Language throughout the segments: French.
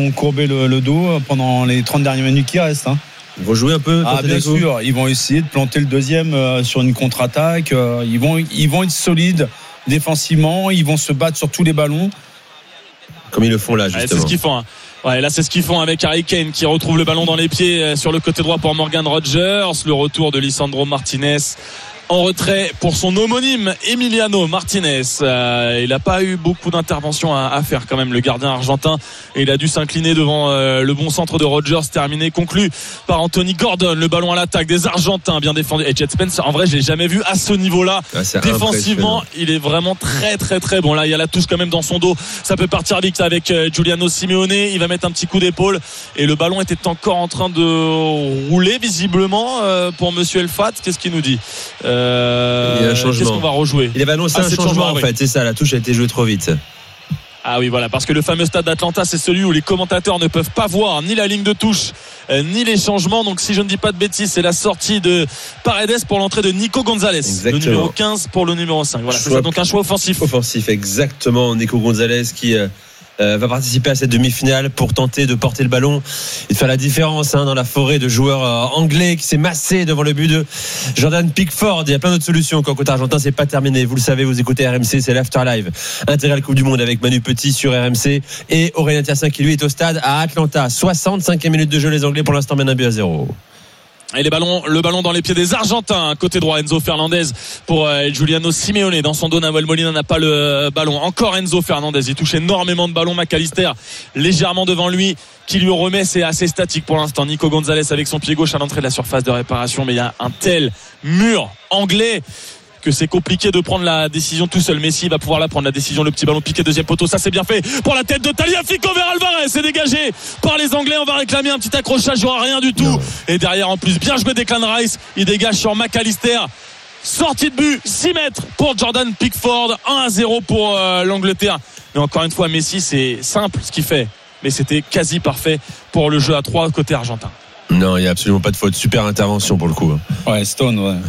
vont courber le dos pendant les 30 dernières minutes qui restent. Ils vont jouer un peu. Bien sûr, ils vont essayer de planter le deuxième sur une contre-attaque. Ils vont être solides défensivement. Ils vont se battre sur tous les ballons. Comme ils le font là, justement. C'est ce qu'ils font. Là, c'est ce qu'ils font avec Harry Kane qui retrouve le ballon dans les pieds sur le côté droit pour Morgan Rogers. Le retour de Lisandro Martinez en retrait pour son homonyme Emiliano Martinez. Il n'a pas eu beaucoup d'interventions à faire quand même, le gardien argentin, et il a dû s'incliner devant le bon centre de Rogers, terminé, conclu par Anthony Gordon. Le ballon à l'attaque des Argentins, bien défendu. Et Jet Spence, en vrai, je l'ai jamais vu à ce niveau-là. Défensivement, il est vraiment très très très bon. Là, il y a la touche quand même dans son dos. Ça peut partir vite avec Giuliano Simeone. Il va mettre un petit coup d'épaule et le ballon était encore en train de rouler visiblement pour Monsieur Elfat. Qu'est-ce qu'il nous dit? Il y a un changement. Qu'est-ce qu'on va rejouer? Il avait annoncé un changement en fait, c'est ça, la touche a été jouée trop vite. Ah oui, voilà, parce que le fameux stade d'Atlanta, c'est celui où les commentateurs ne peuvent pas voir ni la ligne de touche ni les changements. Donc si je ne dis pas de bêtises, c'est la sortie de Paredes pour l'entrée de Nico Gonzalez. Exactement. Le numéro 15 pour le numéro 5. Voilà, c'est ça, donc un choix offensif. Exactement. Nico Gonzalez qui va participer à cette demi-finale pour tenter de porter le ballon et de faire la différence dans la forêt de joueurs anglais qui s'est massé devant le but de Jordan Pickford. Il y a plein d'autres solutions quand côté argentin, c'est pas terminé. Vous le savez, vous écoutez RMC, c'est l'Afterlive intégral Coupe du Monde avec Manu Petit sur RMC et Aurélien Tiersin qui lui est au stade à Atlanta. 65e minute de jeu, les Anglais pour l'instant mènent 1-0. Et le ballon dans les pieds des Argentins. Côté droit, Enzo Fernandez pour Giuliano Simeone. Dans son dos, Nahuel Molina n'a pas le ballon. Encore Enzo Fernandez. Il touche énormément de ballons. McAllister légèrement devant lui, qui lui remet. C'est assez statique pour l'instant. Nico Gonzalez avec son pied gauche à l'entrée de la surface de réparation. Mais il y a un tel mur anglais que c'est compliqué de prendre la décision tout seul. Messi va pouvoir la prendre, la décision. Le petit ballon piqué, deuxième poteau, ça c'est bien fait pour la tête de Tagliafico vers Alvarez. C'est dégagé par les Anglais. On va réclamer un petit accrochage, il n'y aura rien du tout. Non. Et derrière en plus, bien joué Declan Rice, il dégage sur McAllister. Sortie de but, 6 mètres pour Jordan Pickford, 1-0 pour l'Angleterre. Mais encore une fois, Messi, c'est simple ce qu'il fait, mais c'était quasi parfait pour le jeu à 3 côté argentin. Non, il n'y a absolument pas de faute. Super intervention pour le coup. Ouais, Stones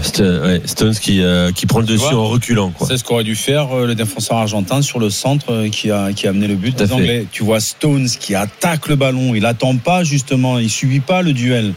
qui prend le dessus en reculant. C'est ce qu'aurait dû faire le défenseur argentin sur le centre qui a amené le but des Anglais. Tu vois Stones qui attaque le ballon. Il n'attend pas justement. Il ne subit pas le duel.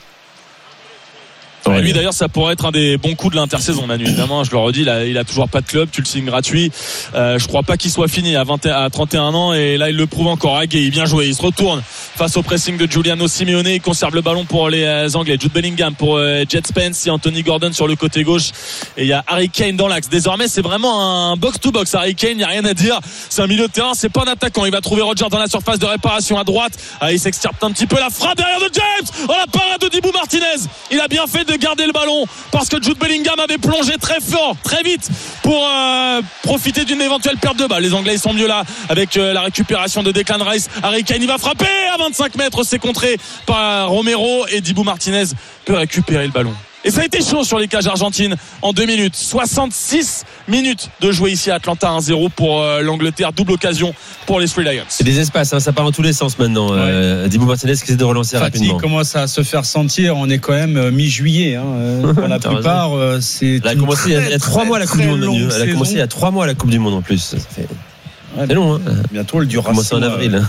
Et lui d'ailleurs ça pourrait être un des bons coups de l'intersaison, Manu. Évidemment, je le redis, il a toujours pas de club, tu le signes gratuit. Je crois pas qu'il soit fini à 31 ans et là il le prouve encore. Agueil, bien joué, il se retourne face au pressing de Giuliano Simeone, il conserve le ballon pour les Anglais. Jude Bellingham pour Jet Spence, il y a Anthony Gordon sur le côté gauche et il y a Harry Kane dans l'axe. Désormais c'est vraiment un box to box. Harry Kane, il n'y a rien à dire, c'est un milieu de terrain, c'est pas un attaquant. Il va trouver Roger dans la surface de réparation à droite. Il s'extirpe un petit peu, la frappe derrière de James. La parade de Dibu Martinez. Il a bien fait de garder le ballon parce que Jude Bellingham avait plongé très fort, très vite pour profiter d'une éventuelle perte de balle. Les Anglais sont mieux là avec la récupération de Declan Rice. Harry Kane, il va frapper à 25 mètres, c'est contré par Romero et Dibu Martinez peut récupérer le ballon. Et ça a été chaud sur les cages argentines en 2 minutes. 66 minutes de jouer ici à Atlanta, 1-0 pour l'Angleterre. Double occasion pour les Three Lions. C'est des espaces, ça part dans tous les sens maintenant. Dibu Martinez qui essaie de relancer rapidement. Fatigue commence à se faire sentir. On est quand même mi-juillet. Pour la plupart, c'est. Elle a commencé il y a 3 mois la Coupe du Monde. Elle a commencé il y a 3 mois la Coupe du Monde en plus. Ça fait... c'est long. Bientôt le durera. Commence en avril.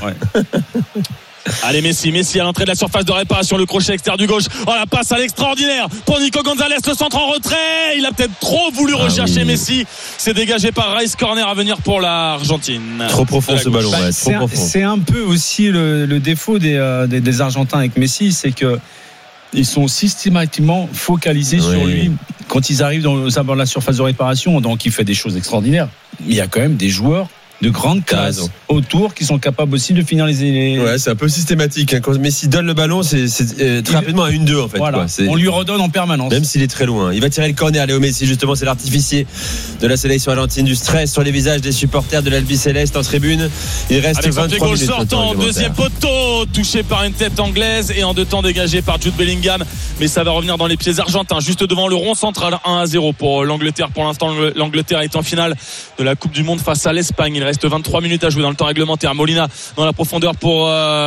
Allez, Messi à l'entrée de la surface de réparation, le crochet extérieur du gauche. La passe à l'extraordinaire pour Nico Gonzalez, le centre en retrait. Il a peut-être trop voulu rechercher Messi. C'est dégagé par Rice, corner à venir pour l'Argentine. Trop profond ce ballon. C'est un peu aussi le défaut des Argentins avec Messi, c'est que ils sont systématiquement focalisés sur lui quand ils arrivent dans la surface de réparation. Donc il fait des choses extraordinaires. Mais il y a quand même des joueurs de grande classe autour qui sont capables aussi de finir les... Ouais, c'est un peu systématique. Quand Messi donne le ballon, c'est très rapidement à 1-2 en fait. Voilà. On lui redonne en permanence. Même s'il est très loin. Il va tirer le corner, Léo Messi, justement, c'est l'artificier de la sélection argentine. Du stress sur les visages des supporters de l'Albi Céleste en tribune. Il reste avec 23 minutes. Sortant, deuxième poteau, touché par une tête anglaise et en 2 temps dégagé par Jude Bellingham. Mais ça va revenir dans les pieds argentins, juste devant le rond central. 1-0 pour l'Angleterre. Pour l'instant, l'Angleterre est en finale de la Coupe du Monde face à l'Espagne. Il reste 23 minutes à jouer dans le temps réglementaire. Molina dans la profondeur pour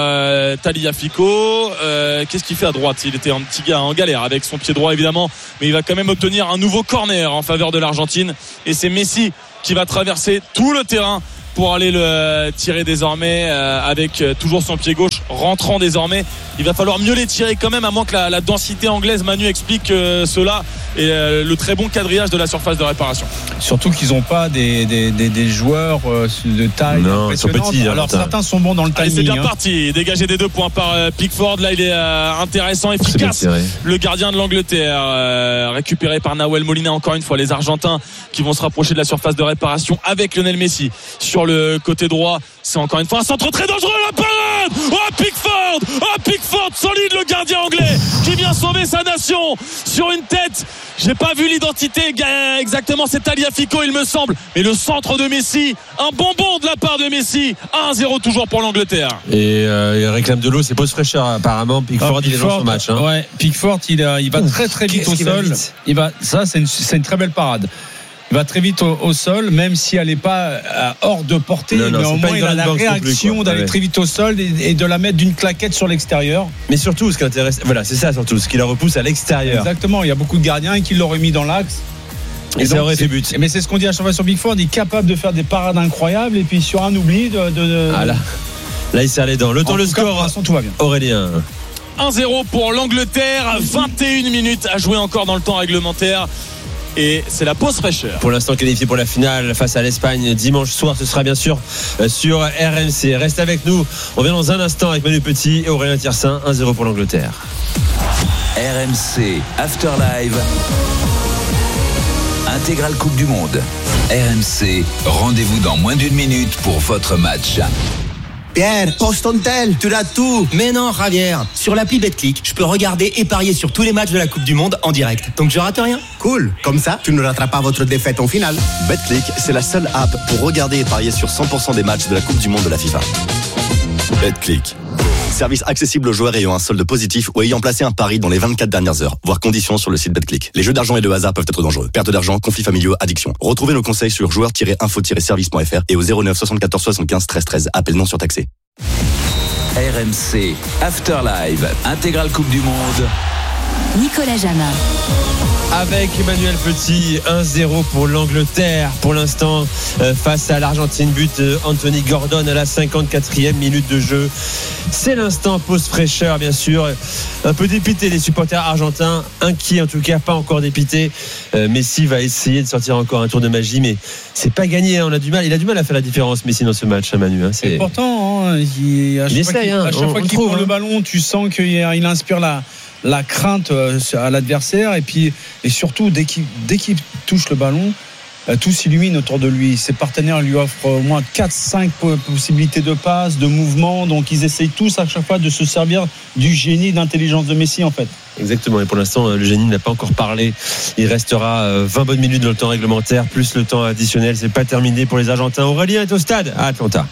Tagliafico. Qu'est-ce qu'il fait à droite? Il était un petit gars en galère avec son pied droit évidemment, mais il va quand même obtenir un nouveau corner en faveur de l'Argentine et c'est Messi qui va traverser tout le terrain pour aller le tirer désormais avec toujours son pied gauche rentrants désormais. Il va falloir mieux les tirer quand même, à moins que la densité anglaise, Manu explique cela, et le très bon quadrillage de la surface de réparation. Surtout qu'ils n'ont pas des joueurs de taille impressionnante. Ils sont petits. Alors certains sont bons dans le timing. C'est bien parti, dégagé des 2 points par Pickford. Là il est intéressant, efficace. Le gardien de l'Angleterre, récupéré par Nahuel Molina. Encore une fois, les Argentins qui vont se rapprocher de la surface de réparation avec Lionel Messi sur le côté droit. C'est encore une fois un centre très dangereux. La parade, Pickford, solide, le gardien anglais qui vient sauver sa nation sur une tête. J'ai pas vu l'identité exactement, c'est Tagliafico il me semble, mais le centre de Messi, un bonbon de la part de Messi. 1-0 toujours pour l'Angleterre. Et il réclame de l'eau, c'est pause fraîcheur apparemment. Pickford, il est dans son match. Ouais, Pickford il va très vite au sol. Ça c'est une très belle parade. Il va très vite au sol, même si elle n'est pas hors de portée, mais au moins il a la réaction d'aller très vite au sol et de la mettre d'une claquette sur l'extérieur. Mais surtout, ce qui intéresse, voilà, c'est ça surtout, ce qui la repousse à l'extérieur. Exactement, il y a beaucoup de gardiens qui l'auraient mis dans l'axe. Et ça aurait fait but. Mais c'est ce qu'on dit à chaque fois sur Pickford, il est capable de faire des parades incroyables et puis sur un oubli Ah là il s'est allé dans le temps, le score. Tout va bien. Aurélien. 1-0 pour l'Angleterre, 21 minutes à jouer encore dans le temps réglementaire. Et c'est la pause fraîcheur. Pour l'instant qualifié pour la finale face à l'Espagne dimanche soir, ce sera bien sûr sur RMC. Reste avec nous, on vient dans un instant avec Manu Petit et Aurélien Tiersin. 1-0 pour l'Angleterre. RMC Afterlive, intégrale Coupe du Monde. RMC, rendez-vous dans moins d'une minute pour votre match. Pierre, Postontel, tu l'as tout. Mais non, Javier, sur l'appli Betclic, je peux regarder et parier sur tous les matchs de la Coupe du Monde en direct. Donc je rate rien. Cool, comme ça, tu ne rateras pas votre défaite en finale. Betclic, c'est la seule app pour regarder et parier sur 100% des matchs de la Coupe du Monde de la FIFA. Betclic. Service accessible aux joueurs ayant un solde positif ou ayant placé un pari dans les 24 dernières heures. Voir conditions sur le site Betclic. Les jeux d'argent et de hasard peuvent être dangereux. Perte d'argent, conflits familiaux, addiction. Retrouvez nos conseils sur joueurs-info-service.fr et au 09 74 75 13 13. Appel non surtaxé. RMC Afterlive, intégrale Coupe du Monde. Nicolas Jamin. Avec Emmanuel Petit, 1-0 pour l'Angleterre pour l'instant face à l'Argentine. But Anthony Gordon à la 54e minute de jeu. C'est l'instant pause fraîcheur, bien sûr. Un peu dépité les supporters argentins, inquiets en tout cas, pas encore dépités. Messi va essayer de sortir encore un tour de magie, mais c'est pas gagné. Il a du mal à faire la différence, Messi, dans ce match, Manu. Et pourtant, à chaque fois qu'il prend le ballon, tu sens qu'il inspire la crainte à l'adversaire et surtout dès qu'il touche le ballon, tout s'illumine autour de lui. Ses partenaires lui offrent au moins 4-5 possibilités de passes, de mouvements, donc ils essayent tous à chaque fois de se servir du génie d'intelligence de Messi en fait. Exactement, et pour l'instant le génie n'a pas encore parlé. Il restera 20 bonnes minutes dans le temps réglementaire plus le temps additionnel. C'est pas terminé pour les Argentins. Aurélien est au stade à Atlanta.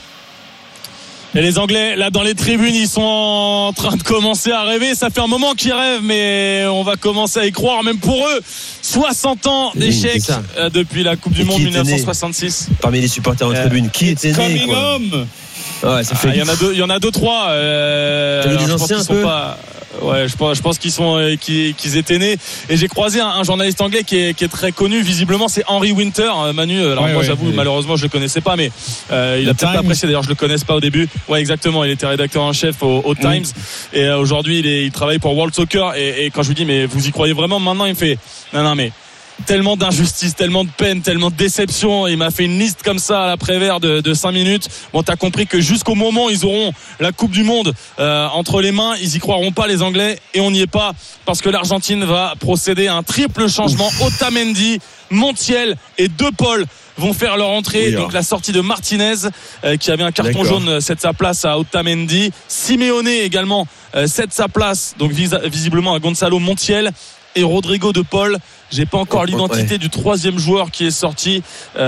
Et les Anglais, là dans les tribunes, ils sont en train de commencer à rêver. Ça fait un moment qu'ils rêvent, mais on va commencer à y croire. Même pour eux, 60 ans d'échec depuis la Coupe du Monde 1966. Parmi les supporters en tribune, qui était né Ouais, ça fait. Il y en a deux, trois. T'as vu les anciens un peu Ouais, je pense qu'ils étaient nés. Et j'ai croisé un journaliste anglais qui est très connu. Visiblement, c'est Henry Winter, Manu. Alors moi, j'avoue, malheureusement, je le connaissais pas, mais il a peut-être pas apprécié. D'ailleurs, je le connaisse pas au début. Ouais, exactement. Il était rédacteur en chef au Times. Et aujourd'hui, il travaille pour World Soccer. Et quand je lui dis, mais vous y croyez vraiment maintenant, il me fait, non, mais tellement d'injustice, tellement de peine, tellement de déception. Il m'a fait une liste comme ça à l'après-vert de 5 minutes. Bon, t'as compris que jusqu'au moment où ils auront la Coupe du Monde entre les mains, ils y croiront pas, les Anglais, et on n'y est pas, parce que l'Argentine va procéder à un triple changement. Otamendi, Montiel et De Paul vont faire leur entrée. Donc la sortie de Martinez qui avait un carton jaune cède sa place à Otamendi. Simeone également cède sa place donc visiblement à Gonzalo Montiel et Rodrigo De Paul. J'ai pas encore l'identité du troisième joueur qui est sorti.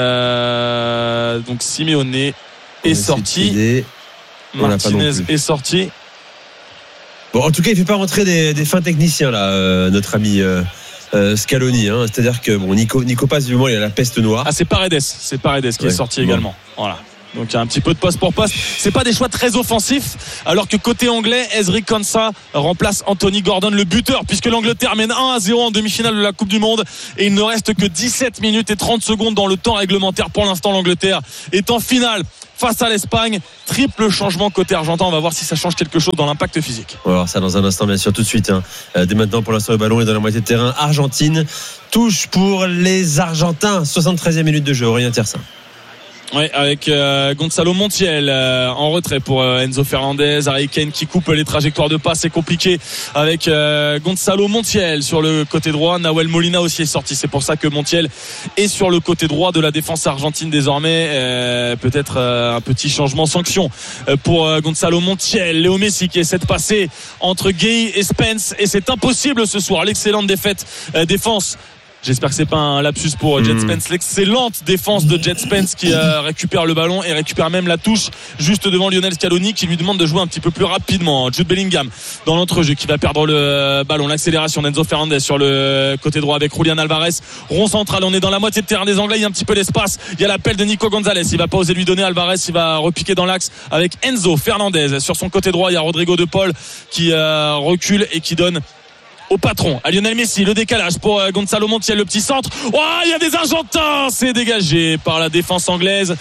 Donc Simeone est sorti. Martinez est sorti. Bon, en tout cas, il fait pas rentrer des fins techniciens là, notre ami Scaloni. C'est-à-dire que bon, Nico Paz, du moment, il a la peste noire. Ah, c'est Paredes qui est sorti également. Voilà. Donc il y a un petit peu de poste pour poste. C'est pas des choix très offensifs, alors que côté anglais, Ezri Konsa remplace Anthony Gordon, le buteur, puisque l'Angleterre mène 1-0 en demi-finale de la Coupe du Monde et il ne reste que 17 minutes et 30 secondes dans le temps réglementaire. Pour l'instant, l'Angleterre est en finale face à l'Espagne. Triple changement côté argentin. On va voir si ça change quelque chose dans l'impact physique. On va voir ça dans un instant, bien sûr, tout de suite. Dès maintenant, pour l'instant, le ballon est dans la moitié de terrain. Argentine, touche pour les Argentins. 73e minute de jeu. Aurélien Tiersin. Oui, avec Gonzalo Montiel en retrait pour Enzo Fernandez. Harry Kane qui coupe les trajectoires de passe, c'est compliqué avec Gonzalo Montiel sur le côté droit. Nahuel Molina aussi est sorti, c'est pour ça que Montiel est sur le côté droit de la défense argentine désormais. Peut-être un petit changement sanction pour Gonzalo Montiel. Léo Messi qui essaie de passer entre Gay et Spence, et c'est impossible ce soir. L'excellente défense. J'espère que c'est pas un lapsus pour Jet Spence. L'excellente défense de Jet Spence qui récupère le ballon et récupère même la touche juste devant Lionel Scaloni qui lui demande de jouer un petit peu plus rapidement. Jude Bellingham dans l'entrejeu qui va perdre le ballon. L'accélération d'Enzo Fernandez sur le côté droit avec Julian Alvarez. Rond central, on est dans la moitié de terrain des Anglais. Il y a un petit peu d'espace. Il y a l'appel de Nico Gonzalez. Il va pas oser lui donner. Alvarez, il va repiquer dans l'axe avec Enzo Fernandez. Sur son côté droit, il y a Rodrigo de Paul qui recule et qui donne au patron, à Lionel Messi. Le décalage pour Gonzalo Montiel, le petit centre. Oh, il y a des Argentins. C'est dégagé par la défense anglaise.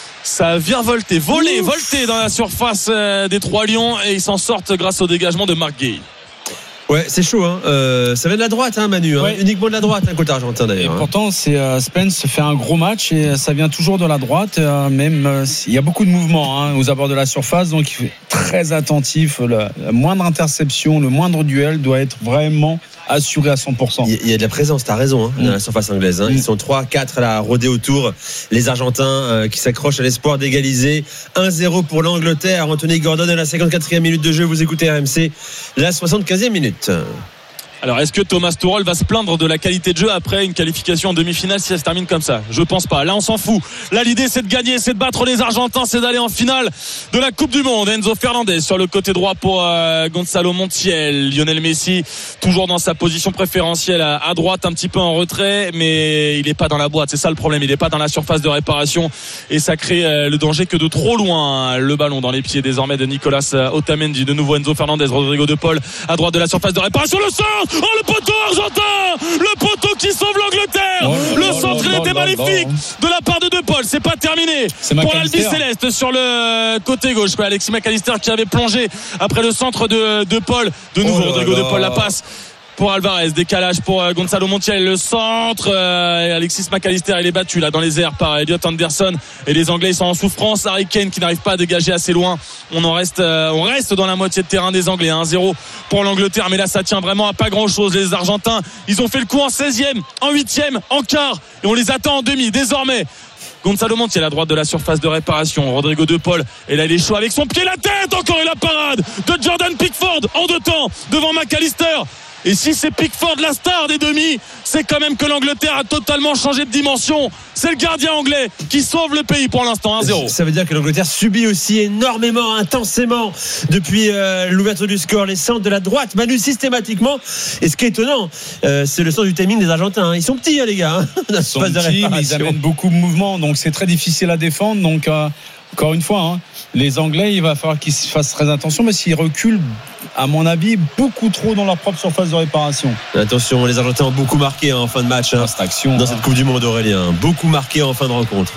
Ça vient volter dans la surface des Trois Lions, et ils s'en sortent grâce au dégagement de Marc Gueye. Ouais, c'est chaud, hein. Ça vient de la droite, hein, Manu, hein. Ouais. Uniquement de la droite, hein, côté argentin d'ailleurs. Et pourtant, Spence fait un gros match et ça vient toujours de la droite. Même il y a beaucoup de mouvements aux abords de la surface, donc il fait très attentif. La moindre interception, le moindre duel doit être vraiment assuré à 100%. Il y a de la présence, t'as raison, hein, dans la surface anglaise. Ils sont 3-4 à la rôder autour. Les Argentins qui s'accrochent à l'espoir d'égaliser. 1-0 pour l'Angleterre. Anthony Gordon à la 54e minute de jeu. Vous écoutez RMC, la 75e minute. Alors, est-ce que Thomas Tuchel va se plaindre de la qualité de jeu après une qualification en demi-finale si elle se termine comme ça? Je pense pas. Là, on s'en fout. Là, l'idée, c'est de gagner, c'est de battre les Argentins, c'est d'aller en finale de la Coupe du Monde. Enzo Fernandez sur le côté droit pour Gonzalo Montiel. Lionel Messi, toujours dans sa position préférentielle à droite, un petit peu en retrait, mais il est pas dans la boîte. C'est ça le problème. Il est pas dans la surface de réparation, et ça crée le danger que de trop loin. Le ballon dans les pieds désormais de Nicolas Otamendi. De nouveau Enzo Fernandez, Rodrigo de Paul à droite de la surface de réparation. Le centre! Oh, le poteau argentin! Le poteau qui sauve l'Angleterre! Le centre, il était magnifique de la part de De Paul. C'est pas terminé pour l'Albi Céleste sur le côté gauche. Alexis McAllister qui avait plongé après le centre de Paul. De nouveau, Rodrigo de Paul, la passe pour Alvarez, décalage pour Gonzalo Montiel, le centre, Alexis McAllister, il est battu là dans les airs par Elliot Anderson, et les Anglais sont en souffrance. Harry Kane qui n'arrive pas à dégager assez loin. On reste dans la moitié de terrain des Anglais, 1-0 pour l'Angleterre, mais là ça tient vraiment à pas grand chose. Les Argentins, ils ont fait le coup en 16e, en 8e, en quart, et on les attend en demi désormais. Gonzalo Montiel à droite de la surface de réparation. Rodrigo de Paul, et là il est chaud avec son pied, la tête encore, et la parade de Jordan Pickford en deux temps devant McAllister. Et si c'est Pickford la star des demi, c'est quand même que l'Angleterre a totalement changé de dimension. C'est le gardien anglais qui sauve le pays pour l'instant, 1-0. Ça veut dire que l'Angleterre subit aussi énormément, intensément, depuis l'ouverture du score, les centres de la droite, Manu, systématiquement. Et ce qui est étonnant, c'est le sens du timing des Argentins. Ils sont petits, les gars. Ils sont petits, mais ils amènent beaucoup de mouvements, donc c'est très difficile à défendre. Donc encore une fois, les Anglais, il va falloir qu'ils fassent très attention, mais s'ils reculent, à mon avis, beaucoup trop dans leur propre surface de réparation. Attention, les Argentins ont beaucoup marqué en fin de match, dans cette Coupe du Monde, Aurélien. Beaucoup marqué en fin de rencontre.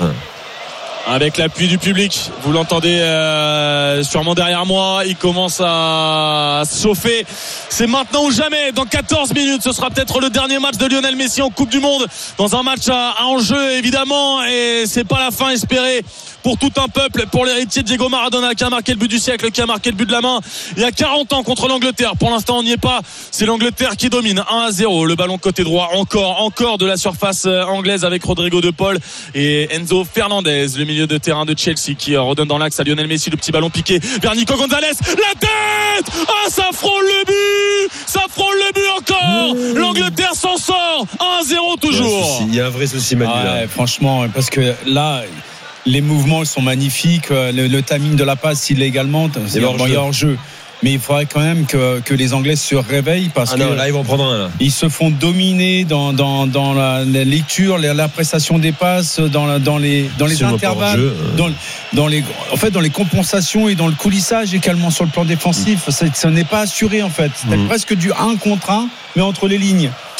Avec l'appui du public, vous l'entendez sûrement derrière moi, il commence à se chauffer. C'est maintenant ou jamais. Dans 14 minutes, ce sera peut-être le dernier match de Lionel Messi en Coupe du Monde, dans un match à enjeu évidemment, et c'est pas la fin espérée pour tout un peuple, pour l'héritier de Diego Maradona qui a marqué le but du siècle, qui a marqué le but de la main il y a 40 ans contre l'Angleterre. Pour l'instant on n'y est pas, c'est l'Angleterre qui domine, 1-0. Le ballon côté droit encore de la surface anglaise avec Rodrigo de Paul et Enzo Fernandez, le milieu de terrain de Chelsea, qui redonne dans l'axe à Lionel Messi, le petit ballon piqué vers Nico Gonzalez, la tête, ça frôle le but encore. L'Angleterre s'en sort, 1-0 toujours. Il y a un vrai souci, Manu, là. Franchement, parce que là les mouvements sont magnifiques, le timing de la passe illégalement, c'est hors jeu. Mais il faudrait quand même que les Anglais se réveillent, parce que là ils vont prendre un. Là. Ils se font dominer dans la lecture, l'appréciation des passes, dans les intervalles, dans les compensations et dans le coulissage également sur le plan défensif. Ça n'est pas assuré en fait. C'est presque du 1 contre 1, mais entre les lignes.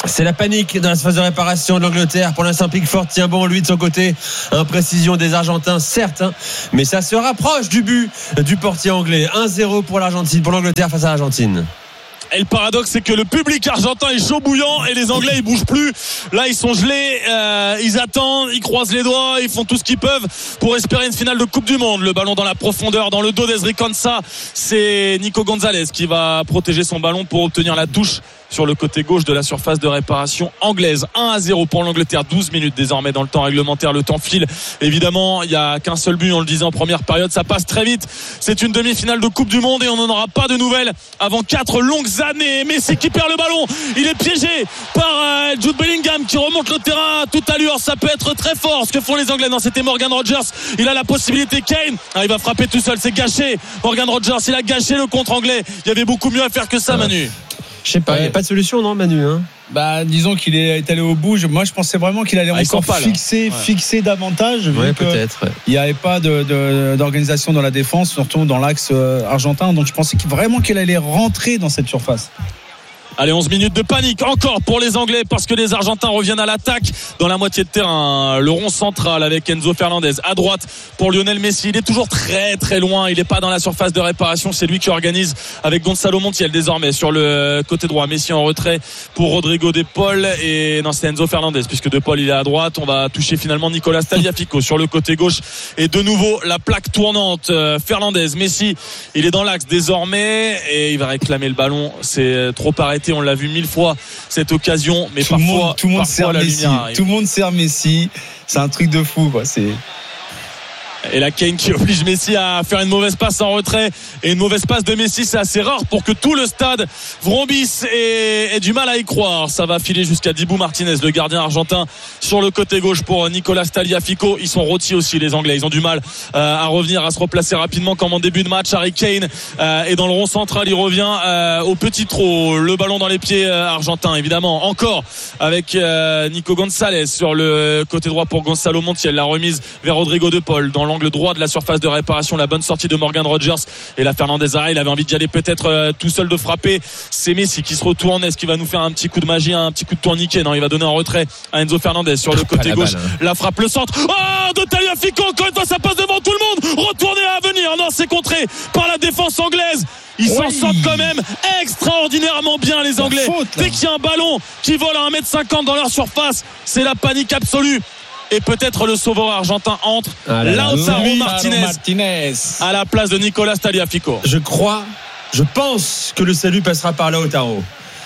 C'est la panique dans la phase de réparation de l'Angleterre. Pour l'instant, Pickford tient bon, lui de son côté. Imprécision des Argentins, certes, mais ça se rapproche du but du portier anglais. 1-0 pour l'Argentine, pour l'Angleterre face à l'Argentine. Et le paradoxe, c'est que le public argentin est chaud bouillant et les Anglais ils bougent plus. Là ils sont gelés, ils attendent, ils croisent les doigts, ils font tout ce qu'ils peuvent pour espérer une finale de Coupe du Monde. Le ballon dans la profondeur, dans le dos d'Ezri Konsa. C'est Nico Gonzalez qui va protéger son ballon pour obtenir la touche sur le côté gauche de la surface de réparation anglaise. 1-0 pour l'Angleterre, 12 minutes désormais dans le temps réglementaire. Le temps file, évidemment, il n'y a qu'un seul but, on le disait en première période, ça passe très vite. C'est une demi-finale de Coupe du Monde et on n'en aura pas de nouvelles avant 4 longues années. Messi qui perd le ballon, il est piégé par Jude Bellingham qui remonte le terrain à toute allure. Ça peut être très fort ce que font les Anglais. Non, c'était Morgan Rogers, il a la possibilité. Kane, il va frapper tout seul, c'est gâché. Morgan Rogers, il a gâché le contre anglais. Il y avait beaucoup mieux à faire que ça, Manu. Je sais pas, il n'y a pas de solution, non, Manu, Disons qu'il est allé au bout. Moi, je pensais vraiment qu'il allait encore fixer davantage. Ouais, peut-être. Il n'y avait pas d'organisation dans la défense, surtout dans l'axe argentin. Donc, je pensais vraiment qu'il allait rentrer dans cette surface. Allez, 11 minutes de panique encore pour les Anglais parce que les Argentins reviennent à l'attaque dans la moitié de terrain. Le rond central avec Enzo Fernandez à droite pour Lionel Messi. Il est toujours très très loin. Il n'est pas dans la surface de réparation. C'est lui qui organise avec Gonzalo Montiel désormais sur le côté droit. Messi en retrait pour Rodrigo De Paul et non, c'est Enzo Fernandez puisque De Paul il est à droite. On va toucher finalement Nicolas Tagliafico sur le côté gauche et de nouveau la plaque tournante. Fernandez, Messi, il est dans l'axe désormais et il va réclamer le ballon. C'est trop arrêté. On l'a vu 1000 fois cette occasion, mais tout le monde sert Messi. Tout le monde sert Messi. C'est un truc de fou, quoi. Et la Kane qui oblige Messi à faire une mauvaise passe en retrait et une mauvaise passe de Messi, c'est assez rare pour que tout le stade vrombisse et ait du mal à y croire. Ça va filer jusqu'à Dibu Martinez, le gardien argentin, sur le côté gauche pour Nicolas Tagliafico. Ils sont rôtis aussi les Anglais, ils ont du mal à revenir, à se replacer rapidement comme en début de match. Harry Kane est dans le rond central, il revient au petit trot, le ballon dans les pieds argentins évidemment, encore avec Nico Gonzalez sur le côté droit pour Gonzalo Montiel, la remise vers Rodrigo De Paul dans l'angle droit de la surface de réparation, la bonne sortie de Morgan Rogers et la Fernandez il avait envie d'y aller peut-être tout seul de frapper. C'est Messi qui se retourne, est-ce qu'il va nous faire un petit coup de magie, un petit coup de tourniquet? Non, il va donner en retrait à Enzo Fernandez sur le côté gauche, la frappe, le centre, de Tagliafico, encore une fois ça passe devant tout le monde, retourner à venir, non c'est contré par la défense anglaise. Ils s'en sortent quand même extraordinairement bien les Anglais. Dès qu'il y a un ballon qui vole à 1m50 dans leur surface, c'est la panique absolue. Et peut-être le sauveur argentin entre Lautaro Martinez à la place de Nicolas Tagliafico. Je pense que le salut passera par Lautaro.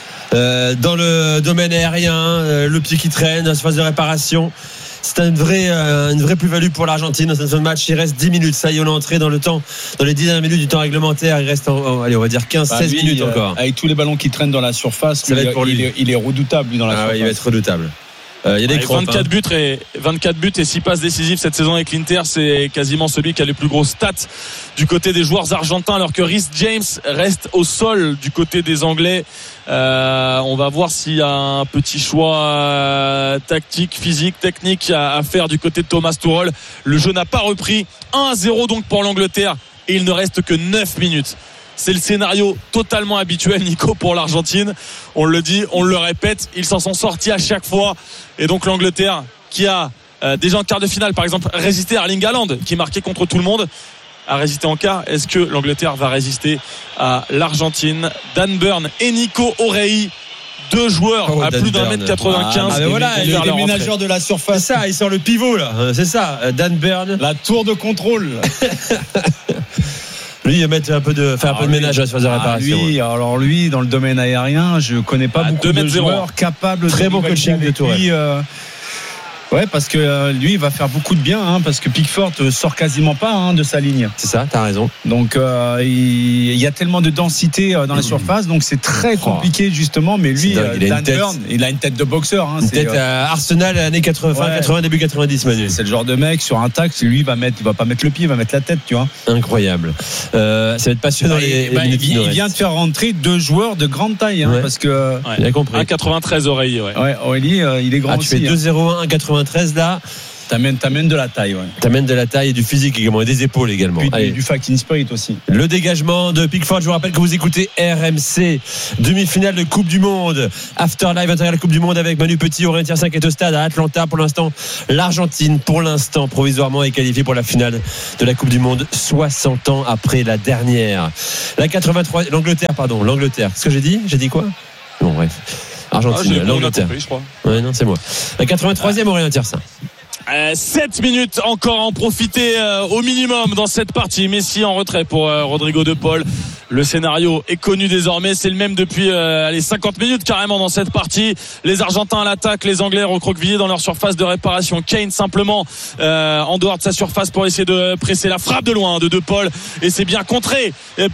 Dans le domaine aérien, le pied qui traîne, dans la phase de réparation. C'est une vraie plus-value pour l'Argentine dans ce match. Il reste 10 minutes. Ça y est, on est entré dans les 10 dernières minutes du temps réglementaire. Il reste, on va dire 15-16 minutes encore. Avec tous les ballons qui traînent dans la surface, il est redoutable lui, dans la surface. Il va être redoutable. Il y a des 24 buts et 6 passes décisives cette saison avec l'Inter. C'est quasiment celui qui a les plus grosses stats du côté des joueurs argentins, alors que Reece James reste au sol du côté des Anglais. On va voir s'il y a un petit choix tactique, physique, technique à faire du côté de Thomas Tuchel. Le jeu n'a pas repris. 1-0 donc pour l'Angleterre et il ne reste que 9 minutes. C'est le scénario totalement habituel, Nico, pour l'Argentine. On le dit, on le répète, ils s'en sont sortis à chaque fois. Et donc l'Angleterre, qui a déjà en quart de finale, par exemple, résisté à Erling Haaland, qui marquait contre tout le monde, a résisté en quart. Est-ce que l'Angleterre va résister à l'Argentine? Dan Burn et Nico Orei, deux joueurs à plus d'1m95. Voilà, les déménageurs de la surface. C'est ça, il sort le pivot là. C'est ça, Dan Burn. La tour de contrôle. Lui, il va faire un peu de ménage à la phase de réparation. Lui, dans le domaine aérien, je connais pas beaucoup de joueurs capables de très bon coaching de Tourelle. Ouais, parce que lui, il va faire beaucoup de bien, parce que Pickford sort quasiment pas de sa ligne. C'est ça, t'as raison. Donc il y a tellement de densité dans la surface, donc c'est très compliqué justement. Mais lui, Dan Burn, il a une tête de boxeur. Une tête Arsenal années 80, début 90, Manu. C'est le genre de mec sur un tacle, lui il va pas mettre le pied, il va mettre la tête, tu vois. Incroyable. Ça va être passionnant. Il vient de faire rentrer deux joueurs de grande taille, parce que. Il a compris. 1,93 Aurélie. Ouais, Aurélie, il est grand aussi. Tu fais 2,01, 1,93 là. T'amènes de la taille, ouais. T'amènes de la taille et du physique également, et des épaules également. Puis du fighting spirit aussi. Le dégagement de Pickford. Je vous rappelle que vous écoutez RMC, demi-finale de Coupe du Monde, Afterlife intérieur de la Coupe du Monde avec Manu Petit. Aurélien Tiersin qui est au stade à Atlanta pour l'instant. L'Argentine, pour l'instant, provisoirement est qualifiée pour la finale de la Coupe du Monde 60 ans après la dernière. L'Angleterre. Ce que j'ai dit quoi? Bon, bref. Argentine, l'Angleterre. Compris, je crois. Ouais, non, c'est moi. La 83e, Aurélien Tiersin. 7 minutes encore à en profiter au minimum dans cette partie. Messi en retrait pour Rodrigo de Paul. Le scénario est connu désormais, c'est le même depuis 50 minutes carrément dans cette partie. Les Argentins à l'attaque, les Anglais recroquevillés dans leur surface de réparation. Kane simplement en dehors de sa surface pour essayer de presser la frappe de loin de Paul, et c'est bien contré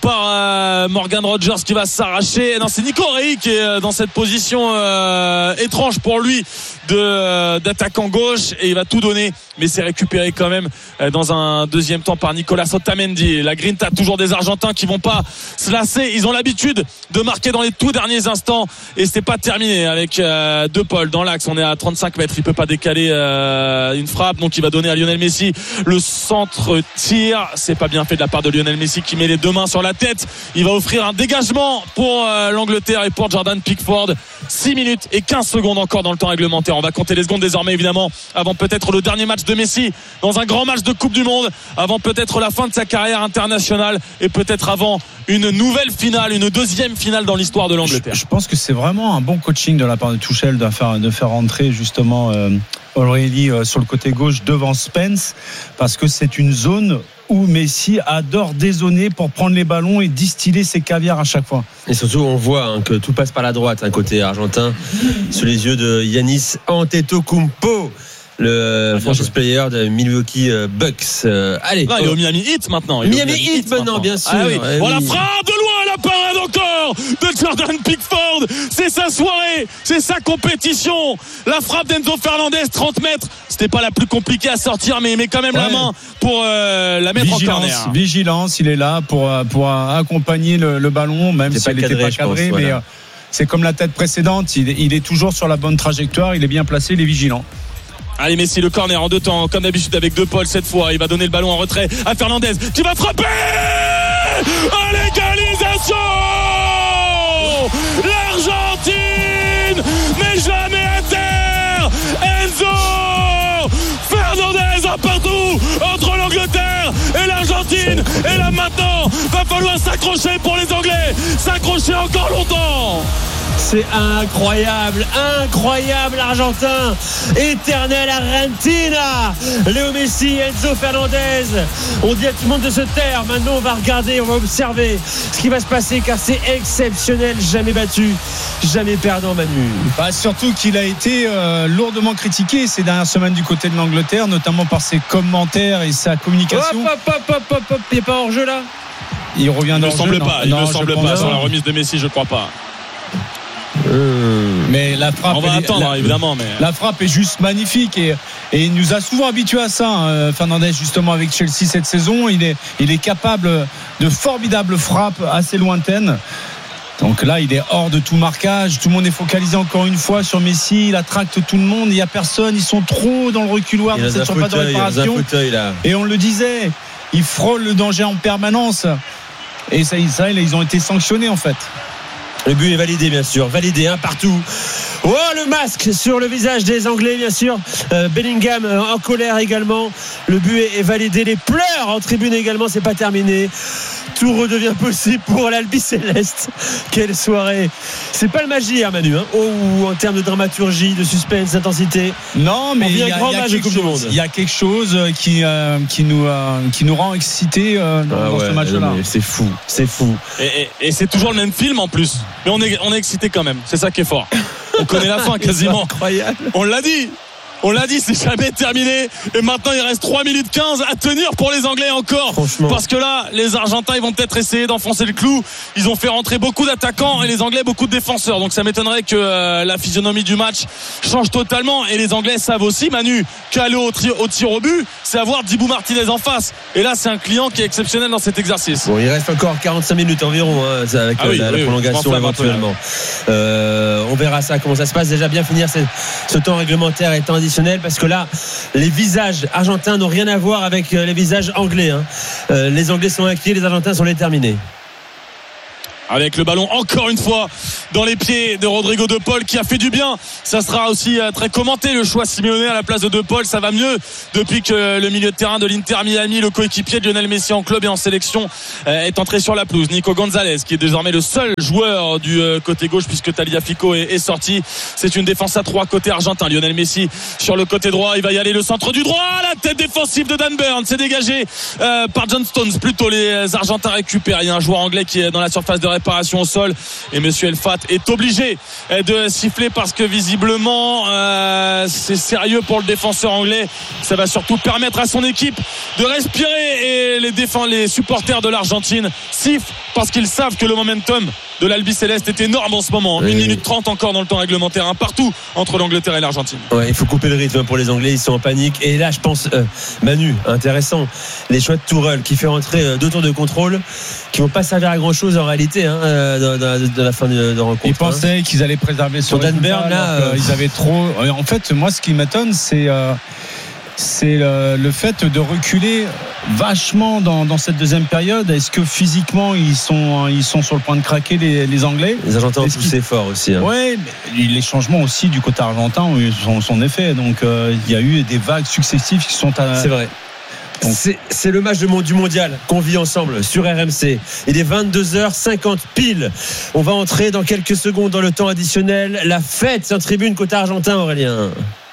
par Morgan Rogers qui va s'arracher. Non, c'est Nico Rey qui est dans cette position étrange pour lui d'attaquant gauche, et il va tout donner, mais c'est récupéré quand même dans un deuxième temps par Nicolas Otamendi. La Grinta, toujours des Argentins qui vont pas se lasser, ils ont l'habitude de marquer dans les tout derniers instants, et c'est pas terminé avec De Paul dans l'axe. On est à 35 mètres, il peut pas décaler une frappe, donc il va donner à Lionel Messi le centre tir. C'est pas bien fait de la part de Lionel Messi qui met les deux mains sur la tête. Il va offrir un dégagement pour l'Angleterre et pour Jordan Pickford. 6 minutes et 15 secondes encore dans le temps réglementaire. On va compter les secondes désormais évidemment, avant peut-être le dernier match de Messi dans un grand match de Coupe du Monde, avant peut-être la fin de sa carrière internationale, et peut-être avant une nouvelle finale, une deuxième finale dans l'histoire de l'Angleterre. Je pense que c'est vraiment un bon coaching de la part de Tuchel de faire rentrer justement O'Reilly sur le côté gauche devant Spence, parce que c'est une zone où Messi adore dézoner pour prendre les ballons et distiller ses caviars à chaque fois. Et surtout, on voit que tout passe par la droite, côté argentin, sous les yeux de Giannis Antetokounmpo, le franchise player de Milwaukee Bucks. Allez, il est au Miami Heat maintenant. Miami Heat maintenant, bien sûr. Ah oui. La frappe de loin, la parade encore de Jordan Pickford. C'est sa soirée, c'est sa compétition. La frappe d'Enzo Fernandez, 30 mètres. C'était pas la plus compliquée à sortir, mais il met quand même la main pour la mettre en corner. Vigilance, il est là pour accompagner le ballon, même si elle n'était pas cadrée, mais c'est comme la tête précédente. Il est toujours sur la bonne trajectoire, il est bien placé, il est vigilant. Allez, Messi, le corner en deux temps, comme d'habitude avec De Paul cette fois. Il va donner le ballon en retrait à Fernandez qui va frapper à l'égalisation. L'Argentine n'est jamais à terre. Enzo Fernandez un partout entre l'Angleterre et l'Argentine. Et là maintenant, va falloir s'accrocher pour les Anglais. S'accrocher encore longtemps. C'est incroyable Argentin, éternel Argentina. Léo Messi, Enzo Fernandez. On dit à tout le monde de se taire. Maintenant on va regarder, on va observer ce qui va se passer, car c'est exceptionnel. Jamais battu, jamais perdant, Manu. Surtout qu'il a été lourdement critiqué ces dernières semaines du côté de l'Angleterre, notamment par ses commentaires et sa communication. Hop, il n'y a pas hors-jeu là. Il revient dans le semble pas, il ne semble pas sur la remise de Messi, je crois pas. Mais la frappe, on va attendre évidemment, mais la frappe est juste magnifique, et il nous a souvent habitués à ça, Fernandez, justement avec Chelsea cette saison. Il est capable de formidables frappes assez lointaines. Donc là, il est hors de tout marquage. Tout le monde est focalisé encore une fois sur Messi. Il attracte tout le monde. Il n'y a personne. Ils sont trop dans le reculoir de cette surface de réparation. Et on le disait, ils frôlent le danger en permanence. Et ça, ils ont été sanctionnés en fait. Le but est validé, bien sûr. Validé, partout. Oh, le masque sur le visage des Anglais, bien sûr. Bellingham en colère également. Le but est validé. Les pleurs en tribune également, c'est pas terminé. Tout redevient possible pour l'Albi Céleste. Quelle soirée. C'est pas le match d'hier, Manu, en termes de dramaturgie, de suspense, d'intensité. Non, mais il y a quelque chose qui nous rend excités dans ce match-là. C'est fou. Et c'est toujours le même film en plus. Mais on est excité quand même. C'est ça qui est fort. On connaît la fin quasiment. Incroyable. On l'a dit, c'est jamais terminé. Et maintenant, il reste 3 minutes 15 à tenir pour les Anglais encore. Parce que là, les Argentins, ils vont peut-être essayer d'enfoncer le clou. Ils ont fait rentrer beaucoup d'attaquants et les Anglais beaucoup de défenseurs. Donc ça m'étonnerait que la physionomie du match change totalement. Et les Anglais savent aussi, Manu, qu'aller au tir au but, c'est avoir Dibou Martinez en face. Et là, c'est un client qui est exceptionnel dans cet exercice. Bon, il reste encore 45 minutes environ, avec la prolongation éventuellement. On verra ça, comment ça se passe. Déjà bien finir ce temps réglementaire est temps additionnel additionnel, parce que là, les visages argentins n'ont rien à voir avec les visages anglais. Les Anglais sont inquiets, les Argentins sont déterminés. Avec le ballon encore une fois dans les pieds de Rodrigo De Paul qui a fait du bien. Ça sera aussi très commenté, le choix Simeone à la place de De Paul. Ça va mieux depuis que le milieu de terrain de l'Inter Miami, le coéquipier de Lionel Messi en club et en sélection, est entré sur la pelouse. Nico Gonzalez qui est désormais le seul joueur du côté gauche puisque Tagliafico est sorti. C'est une défense à 3 côté argentin. Lionel Messi sur le côté droit, il va y aller, le centre du droit, la tête défensive de Dan Burn, c'est dégagé par John Stones. Plutôt les Argentins récupèrent. Il y a un joueur anglais qui est dans la surface de réparation au sol et monsieur Elfat est obligé de siffler parce que visiblement c'est sérieux pour le défenseur anglais. Ça va surtout permettre à son équipe de respirer et les supporters de l'Argentine sifflent parce qu'ils savent que le momentum de l'Albi Céleste est énorme en ce moment. 1 minute 30 encore dans le temps réglementaire, partout entre l'Angleterre et l'Argentine. Ouais, il faut couper le rythme pour les Anglais, ils sont en panique. Et là, je pense, Manu, intéressant, les choix de Tourelle qui fait rentrer 2 tours de contrôle qui vont pas servir à grand chose en réalité de la fin de rencontre. Ils pensaient qu'ils allaient préserver son Dan Burn là. Ils avaient trop. En fait, moi, ce qui m'étonne, c'est le fait de reculer vachement dans cette deuxième période. Est-ce que physiquement ils sont sur le point de craquer les Anglais? Les Argentins ont poussé fort aussi. Ouais, mais les changements aussi du côté argentin ont eu son effet. Donc il y a eu des vagues successives qui sont C'est vrai. C'est le match du mondial qu'on vit ensemble sur RMC. Il est 22h50 pile. On va entrer dans quelques secondes dans le temps additionnel. La fête en tribune côté argentin, Aurélien.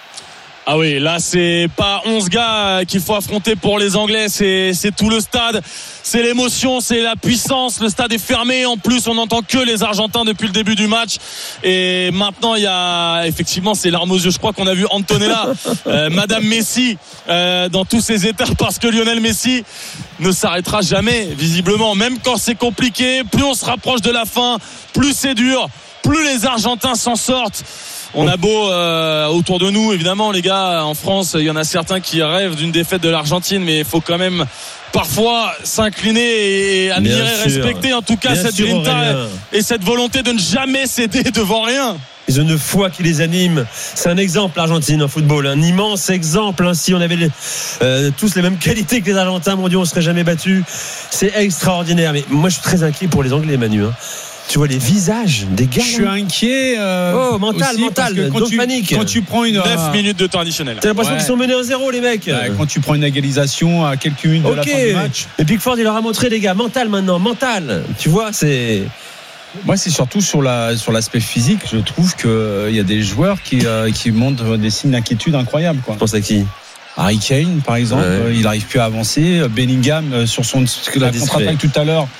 Ah oui, là c'est pas 11 gars qu'il faut affronter pour les Anglais, c'est tout le stade, c'est l'émotion, c'est la puissance, le stade est fermé, en plus on n'entend que les Argentins depuis le début du match et maintenant il y a effectivement ces larmes aux yeux. Je crois qu'on a vu Antonella, Madame Messi dans tous ses états parce que Lionel Messi ne s'arrêtera jamais visiblement, même quand c'est compliqué, plus on se rapproche de la fin, plus c'est dur, plus les Argentins s'en sortent. On a beau autour de nous, évidemment, les gars, en France, il y en a certains qui rêvent d'une défaite de l'Argentine, mais il faut quand même parfois s'incliner et admirer, respecter en tout cas cette grinta et cette volonté de ne jamais céder devant rien. Ils ont une foi qui les anime. C'est un exemple, l'Argentine en football, un immense exemple. Si on avait tous les mêmes qualités que les Argentins, mon Dieu, on ne serait jamais battus. C'est extraordinaire. Mais moi, je suis très inquiet pour les Anglais, Manu. Tu vois les visages des gars. Je suis inquiet. Mental. Quand tu prends une 9 minutes de temps additionnel. T'as l'impression qu'ils sont menés 1-0, les mecs. Quand tu prends une égalisation à quelques minutes de la fin du match. Et Pickford, il leur a montré, les gars, mental maintenant, mental. Tu vois, c'est. Moi, c'est surtout sur l'aspect physique. Je trouve qu'il y a des joueurs qui montrent des signes d'inquiétude incroyables. Je pense à qui? Harry Kane, par exemple, il n'arrive plus à avancer. Bellingham, sur la contre-attaque tout à l'heure.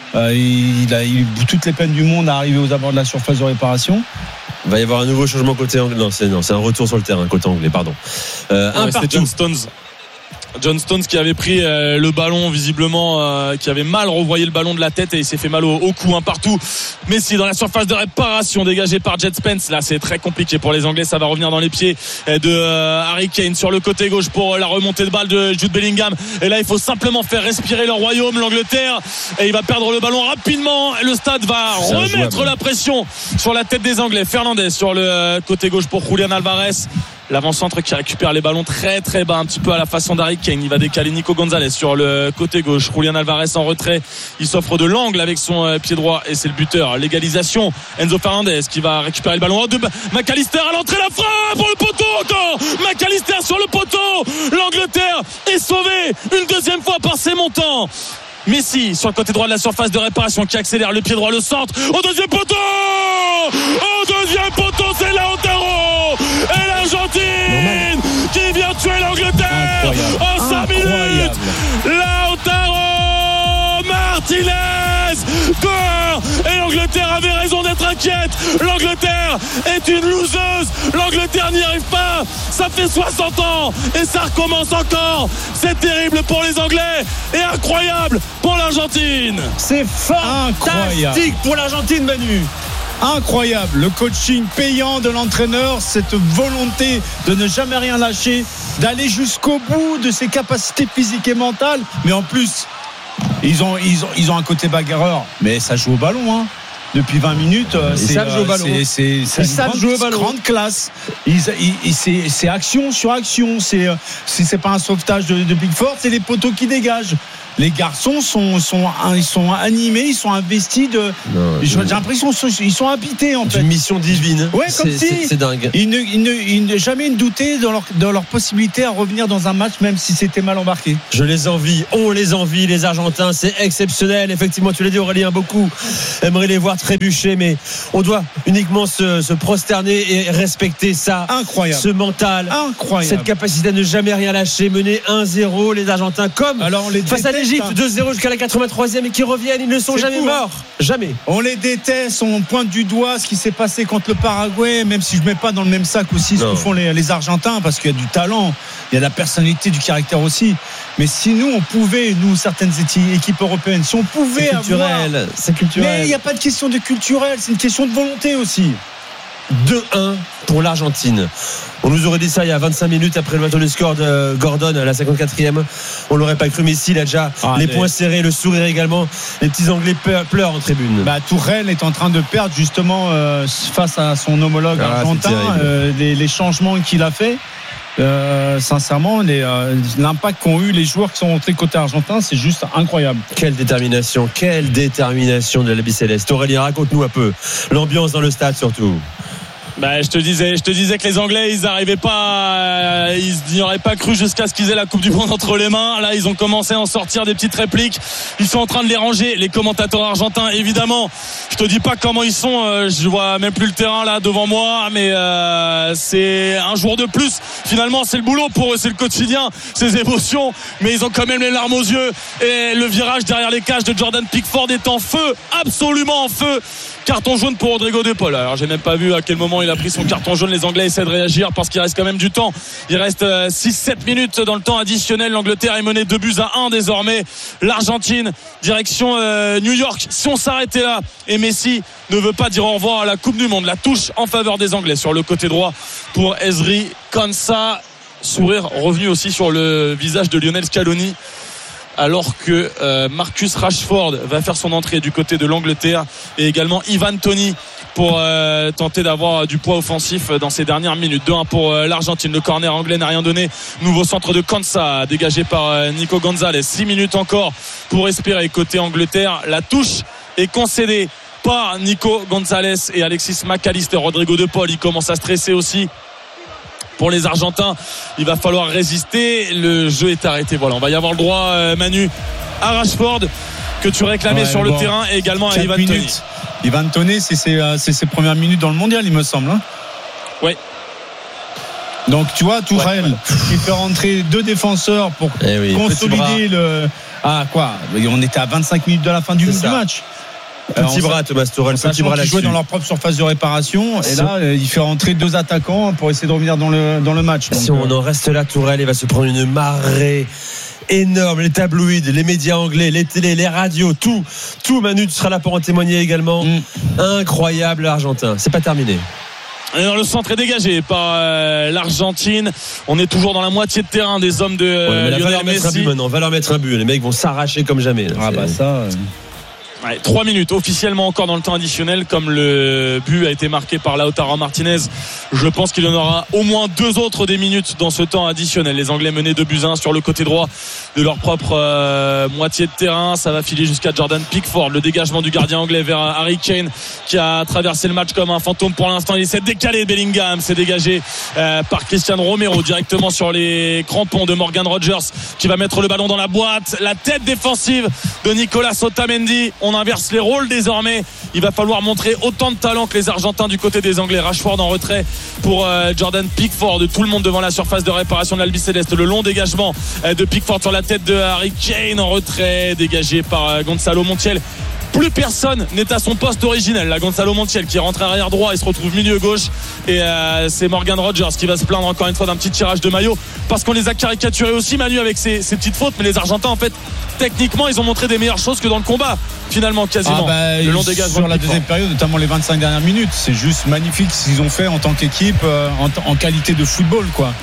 Il a eu toutes les peines du monde à arriver aux abords de la surface de réparation. Il va y avoir un nouveau changement côté anglais. Non, c'est un retour sur le terrain côté anglais, pardon. C'était John Stones qui avait pris le ballon visiblement, qui avait mal renvoyé le ballon de la tête et il s'est fait mal au cou, partout. Messi dans la surface de réparation dégagée par Jet Spence. Là c'est très compliqué pour les Anglais, ça va revenir dans les pieds de Harry Kane sur le côté gauche pour la remontée de balle de Jude Bellingham. Et là il faut simplement faire respirer leur royaume, l'Angleterre, et il va perdre le ballon rapidement. Le stade va remettre la pression sur la tête des Anglais. Fernandez sur le côté gauche pour Julian Alvarez. L'avant-centre qui récupère les ballons très très bas, un petit peu à la façon d'Harry Kane. Il va décaler Nico Gonzalez sur le côté gauche. Julian Alvarez en retrait. Il s'offre de l'angle avec son pied droit et c'est le buteur. L'égalisation. Enzo Fernandez qui va récupérer le ballon. McAllister à l'entrée, la frappe pour le poteau encore. McAllister sur le poteau. L'Angleterre est sauvée une deuxième fois par ses montants. Messi sur le côté droit de la surface de réparation qui accélère le pied droit, le centre au deuxième poteau. C'est Lautaro et l'Argentine qui vient tuer l'Angleterre en 5 minutes. Lautaro Martinez peur et l'Angleterre avait raison d'être inquiète. L'Angleterre est une loseuse. L'Angleterre n'y arrive pas. Ça fait 60 ans et ça recommence encore. C'est terrible pour les Anglais et incroyable pour l'Argentine. C'est fantastique pour l'Argentine, Manu. Incroyable, le coaching payant de l'entraîneur, cette volonté de ne jamais rien lâcher, d'aller jusqu'au bout de ses capacités physiques et mentales, mais en plus ils ont un côté bagarreur, mais ça joue au ballon, depuis 20 minutes. Ils savent jouer au ballon. C'est une grande classe. C'est action sur action. Si c'est pas un sauvetage de Pickford, c'est les poteaux qui dégagent. Les garçons ils sont animés, ils sont investis j'ai l'impression qu'ils sont habités en fait. Une mission divine. Ouais, comme si c'est dingue. Jamais doutaient dans leur possibilité à revenir dans un match, même si c'était mal embarqué. Je les envie, on les envie, les Argentins, c'est exceptionnel. Effectivement, tu l'as dit Aurélien, beaucoup aimeraient les voir trébucher, mais on doit uniquement se prosterner et respecter ça. Incroyable. Ce mental. Incroyable. Cette capacité à ne jamais rien lâcher, mener 1-0, les Argentins, comme face à l'Égypte, 2-0 jusqu'à la 83e et qui reviennent, ils ne sont jamais morts. Jamais. On les déteste, on pointe du doigt ce qui s'est passé contre le Paraguay, même si je ne mets pas dans le même sac aussi ce que font les Argentins, parce qu'il y a du talent, il y a de la personnalité, du caractère aussi. Mais si nous, on pouvait, certaines équipes européennes, si on pouvait c'est culturel. Mais il n'y a pas de question de culturel, c'est une question de volonté aussi. 2-1 pour l'Argentine. On nous aurait dit ça il y a 25 minutes après le match de score de Gordon à la 54e. On l'aurait pas cru, mais ici il a déjà les poings serrés, le sourire également. Les petits Anglais pleurent en tribune. Tourelle est en train de perdre justement face à son homologue argentin les changements qu'il a fait. Sincèrement, l'impact qu'ont eu les joueurs qui sont rentrés côté argentin, c'est juste incroyable. Quelle détermination de l'Albi Céleste. Aurélien, raconte-nous un peu l'ambiance dans le stade surtout. Je te disais que les Anglais, ils n'arrivaient pas, ils n'y auraient pas cru jusqu'à ce qu'ils aient la Coupe du Monde entre les mains. Là, ils ont commencé à en sortir des petites répliques. Ils sont en train de les ranger, les commentateurs argentins, évidemment. Je te dis pas comment ils sont. Je vois même plus le terrain là devant moi, mais c'est un jour de plus. Finalement, c'est le boulot pour eux, c'est le quotidien, ces émotions. Mais ils ont quand même les larmes aux yeux. Et le virage derrière les cages de Jordan Pickford est en feu, absolument en feu. Carton jaune pour Rodrigo De Paul. Alors j'ai même pas vu à quel moment il a pris son carton jaune. Les Anglais essaient de réagir parce qu'il reste quand même du temps. Il reste 6-7 minutes dans le temps additionnel. L'Angleterre est menée 2-1 désormais. L'Argentine direction New York. Si on s'arrêtait là, et Messi ne veut pas dire au revoir à la Coupe du Monde, la touche en faveur des Anglais sur le côté droit pour Ezri Konsa. Sourire revenu aussi sur le visage de Lionel Scaloni, alors que Marcus Rashford va faire son entrée du côté de l'Angleterre, et également Ivan Toney pour tenter d'avoir du poids offensif dans ces dernières minutes. 2-1 pour l'Argentine. Le corner anglais n'a rien donné. Nouveau centre de Konsa dégagé par Nico Gonzalez. 6 minutes encore pour espérer côté Angleterre. La touche est concédée par Nico Gonzalez et Alexis McAllister. Rodrigo De Paul, il commence à stresser aussi. Pour les Argentins, il va falloir résister. Le jeu est arrêté. Voilà, on va y avoir le droit, Manu, à Rashford que tu réclamais sur le terrain, et également à Ivan Toney. Ivan Toney, c'est ses premières minutes dans le mondial, il me semble. Oui. Donc tu vois, Tourelle, il fait rentrer 2 défenseurs pour consolider le. On était à 25 minutes de la fin du match. Petit bras, Thomas Tourelle, petit bras là-dessus. Jouait dans leur propre surface de réparation, et là il fait rentrer 2 attaquants pour essayer de revenir dans le match. Si on en reste là, Tourelle, il va se prendre une marée énorme. Les tabloïds, les médias anglais, les télés, les radios, tout Manu, tu seras là pour en témoigner également. Incroyable l'Argentin, c'est pas terminé. Alors, le centre est dégagé par l'Argentine. On est toujours dans la moitié de terrain des hommes de Lionel Messi. On va leur mettre un but. Les mecs vont s'arracher comme jamais. Là. Ça. 3 minutes officiellement encore dans le temps additionnel, comme le but a été marqué par Lautaro Martinez. Je pense qu'il y en aura au moins 2 autres des minutes dans ce temps additionnel. Les Anglais menés 2-1 sur le côté droit de leur propre moitié de terrain. Ça va filer jusqu'à Jordan Pickford. Le dégagement du gardien anglais vers Harry Kane, qui a traversé le match comme un fantôme pour l'instant. Il essaie de décaler Bellingham. C'est dégagé par Cristiano Romero directement sur les crampons de Morgan Rogers, qui va mettre le ballon dans la boîte. La tête défensive de Nicolas Otamendi. On inverse les rôles désormais. Il va falloir montrer autant de talent que les Argentins du côté des Anglais. Rashford en retrait pour Jordan Pickford. Tout le monde devant la surface de réparation de l'Albi Céleste. Le long dégagement de Pickford sur la tête de Harry Kane en retrait, dégagé par Gonzalo Montiel. Plus personne n'est à son poste originel. Là, Gonzalo Montiel qui rentre arrière droit, il se retrouve milieu gauche, et c'est Morgan Rogers qui va se plaindre encore une fois d'un petit tirage de maillot, parce qu'on les a caricaturés aussi, Manu, avec ces petites fautes. Mais les Argentins, en fait, techniquement, ils ont montré des meilleures choses que dans le combat, finalement, quasiment. Le long dégagement sur la deuxième période, notamment les 25 dernières minutes, c'est juste magnifique ce qu'ils ont fait en tant qu'équipe, en qualité de football, quoi.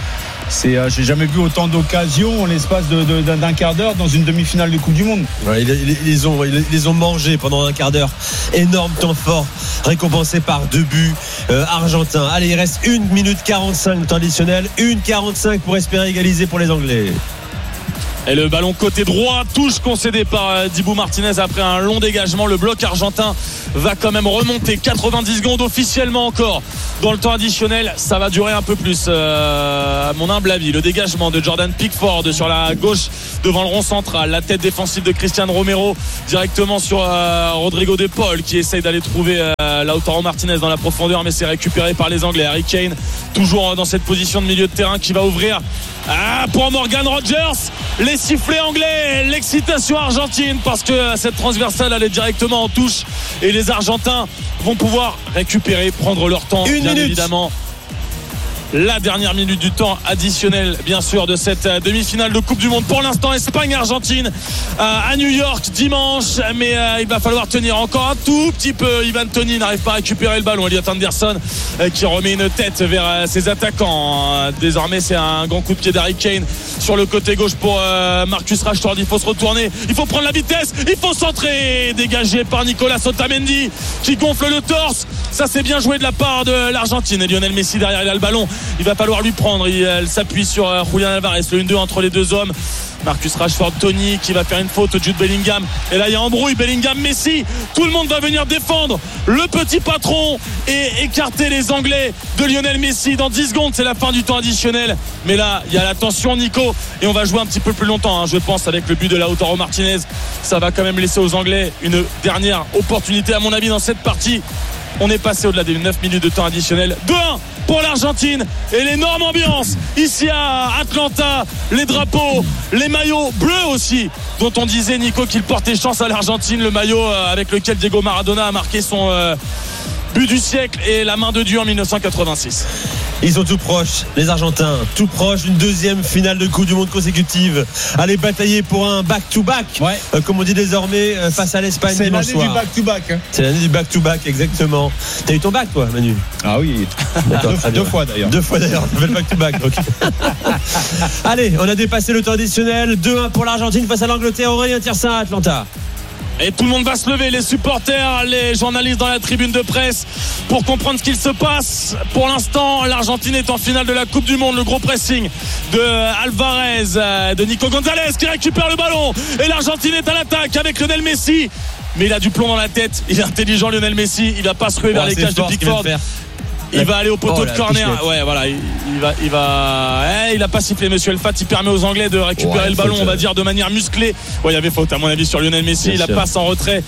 j'ai jamais vu autant d'occasions en l'espace d'un quart d'heure dans une demi-finale de Coupe du Monde. Ouais, ils les ont mangés pendant un quart d'heure. Énorme temps fort, récompensé par 2 buts argentins. Allez, il reste 1 minute 45 de temps additionnel, 1:45 pour espérer égaliser pour les Anglais. Et le ballon côté droit, touche concédée par Dibu Martinez après un long dégagement. Le bloc argentin va quand même remonter. 90 secondes officiellement encore dans le temps additionnel. Ça va durer un peu plus, à mon humble avis. Le dégagement de Jordan Pickford sur la gauche devant le rond central. La tête défensive de Cristiano Romero directement sur Rodrigo De Paul qui essaye d'aller trouver Lautaro Martinez dans la profondeur, mais c'est récupéré par les Anglais. Harry Kane toujours dans cette position de milieu de terrain qui va ouvrir pour Morgan Rogers. Les sifflets anglais, l'excitation argentine parce que cette transversale allait directement en touche et les Argentins vont pouvoir récupérer, prendre leur temps, bien évidemment. La dernière minute du temps additionnel, bien sûr, de cette demi-finale de Coupe du Monde. Pour l'instant, Espagne-Argentine à New York dimanche, mais il va falloir tenir encore un tout petit peu. Ivan Toney n'arrive pas à récupérer le ballon. Elliot Anderson qui remet une tête vers ses attaquants. Désormais, c'est un grand coup de pied d'Harry Kane sur le côté gauche pour Marcus Rashford. Il faut se retourner, il faut prendre la vitesse, il faut centrer, dégagé par Nicolas Otamendi qui gonfle le torse. Ça, c'est bien joué de la part de l'Argentine. Et Lionel Messi derrière, il a le ballon. Il va falloir lui prendre. Il s'appuie sur Julian Alvarez. Le 1-2 entre les deux hommes. Marcus Rashford, Tony qui va faire une faute. Jude Bellingham. Et là, il y a embrouille. Bellingham, Messi. Tout le monde va venir défendre le petit patron et écarter les Anglais de Lionel Messi. Dans 10 secondes, c'est la fin du temps additionnel. Mais là, il y a la tension, Nico. Et on va jouer un petit peu plus longtemps, je pense, avec le but de Lautaro Martinez. Ça va quand même laisser aux Anglais une dernière opportunité, à mon avis, dans cette partie. On est passé au-delà des 9 minutes de temps additionnel. 2-1 pour l'Argentine et l'énorme ambiance ici à Atlanta. Les drapeaux, les maillots bleus aussi, dont on disait, Nico, qu'il portait chance à l'Argentine. Le maillot avec lequel Diego Maradona a marqué son but du siècle et la main de Dieu en 1986. Ils sont tout proches, les Argentins, tout proches d'une deuxième finale de Coupe du Monde consécutive. Allez batailler pour un back-to-back, comme on dit désormais, face à l'Espagne. C'est l'année du back-to-back. C'est l'année du back-to-back, exactement. T'as eu ton back, toi, Manu? Ah oui, deux fois d'ailleurs. Deux fois d'ailleurs, on fait le back-to-back. Donc. Allez, on a dépassé le temps additionnel. 2-1 pour l'Argentine face à l'Angleterre. Aurélien Tiersin à Atlanta. Et tout le monde va se lever, les supporters, les journalistes dans la tribune de presse, pour comprendre ce qu'il se passe. Pour l'instant, l'Argentine est en finale de la Coupe du Monde. Le gros pressing de Alvarez, de Nico Gonzalez qui récupère le ballon. Et l'Argentine est à l'attaque avec Lionel Messi. Mais il a du plomb dans la tête. Il est intelligent, Lionel Messi. Il va pas se ruer vers les cages de Pickford. Il va aller au poteau de corner. Ouais, voilà. Il a pas sifflé, monsieur Elfat. Il permet aux Anglais de récupérer le ballon, on va dire, de manière musclée. Ouais, il y avait faute, à mon avis, sur Lionel Messi. Il la passe en retrait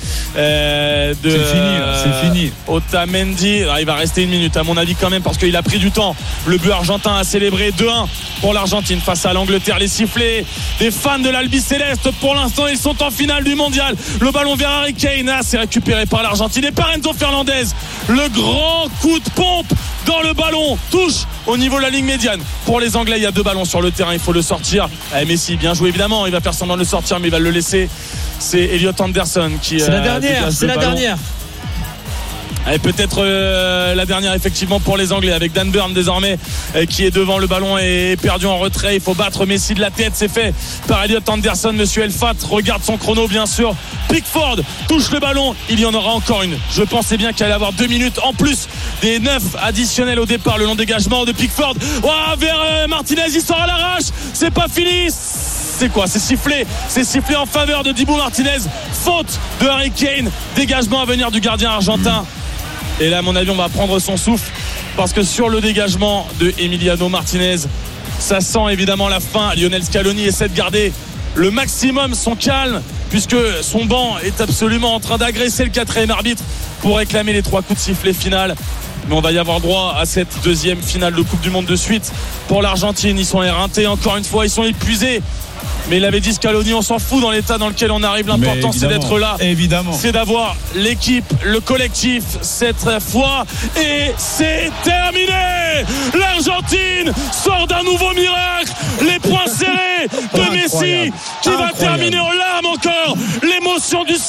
c'est fini. Otamendi. Il va rester 1 minute, à mon avis, quand même, parce qu'il a pris du temps. Le but argentin a célébré 2-1 pour l'Argentine face à l'Angleterre. Les sifflets des fans de l'Albi Céleste. Pour l'instant, ils sont en finale du mondial. Le ballon vers Harry Kane. C'est récupéré par l'Argentine et par Enzo Fernandez. Le grand coup de pompe dans le ballon, touche au niveau de la ligne médiane. Pour les Anglais, il y a 2 ballons sur le terrain, il faut le sortir. Messi, bien joué évidemment, il va faire semblant de le sortir, mais il va le laisser. C'est Elliot Anderson qui. C'est la dernière. Et peut-être la dernière effectivement pour les Anglais, avec Dan Burn désormais qui est devant. Le ballon est perdu en retrait. Il faut battre Messi de la tête. C'est fait par Elliot Anderson. Monsieur Elfat regarde son chrono, bien sûr. Pickford touche le ballon. Il y en aura encore une. Je pensais bien qu'il allait avoir 2 minutes en plus des 9 additionnels au départ. Le long dégagement de Pickford vers Martinez. Il sort à l'arrache. C'est pas fini. C'est quoi? C'est sifflé en faveur de Dibu Martinez. Faute de Harry Kane. Dégagement à venir du gardien argentin. Et là, à mon avis, on va prendre son souffle, parce que sur le dégagement de Emiliano Martinez, ça sent évidemment la fin. Lionel Scaloni essaie de garder le maximum son calme, puisque son banc est absolument en train d'agresser le 4e arbitre pour réclamer les 3 coups de sifflet final. Mais on va y avoir droit à cette deuxième finale de Coupe du Monde de suite pour l'Argentine. Ils sont éreintés encore une fois, ils sont épuisés. Mais il avait dit Scaloni, on s'en fout dans l'état dans lequel on arrive. L'important c'est d'être là. Évidemment. C'est d'avoir l'équipe, le collectif cette fois. Et c'est terminé. L'Argentine sort d'un nouveau miracle. Les poings serrés de Messi qui va terminer en larmes encore. L'émotion du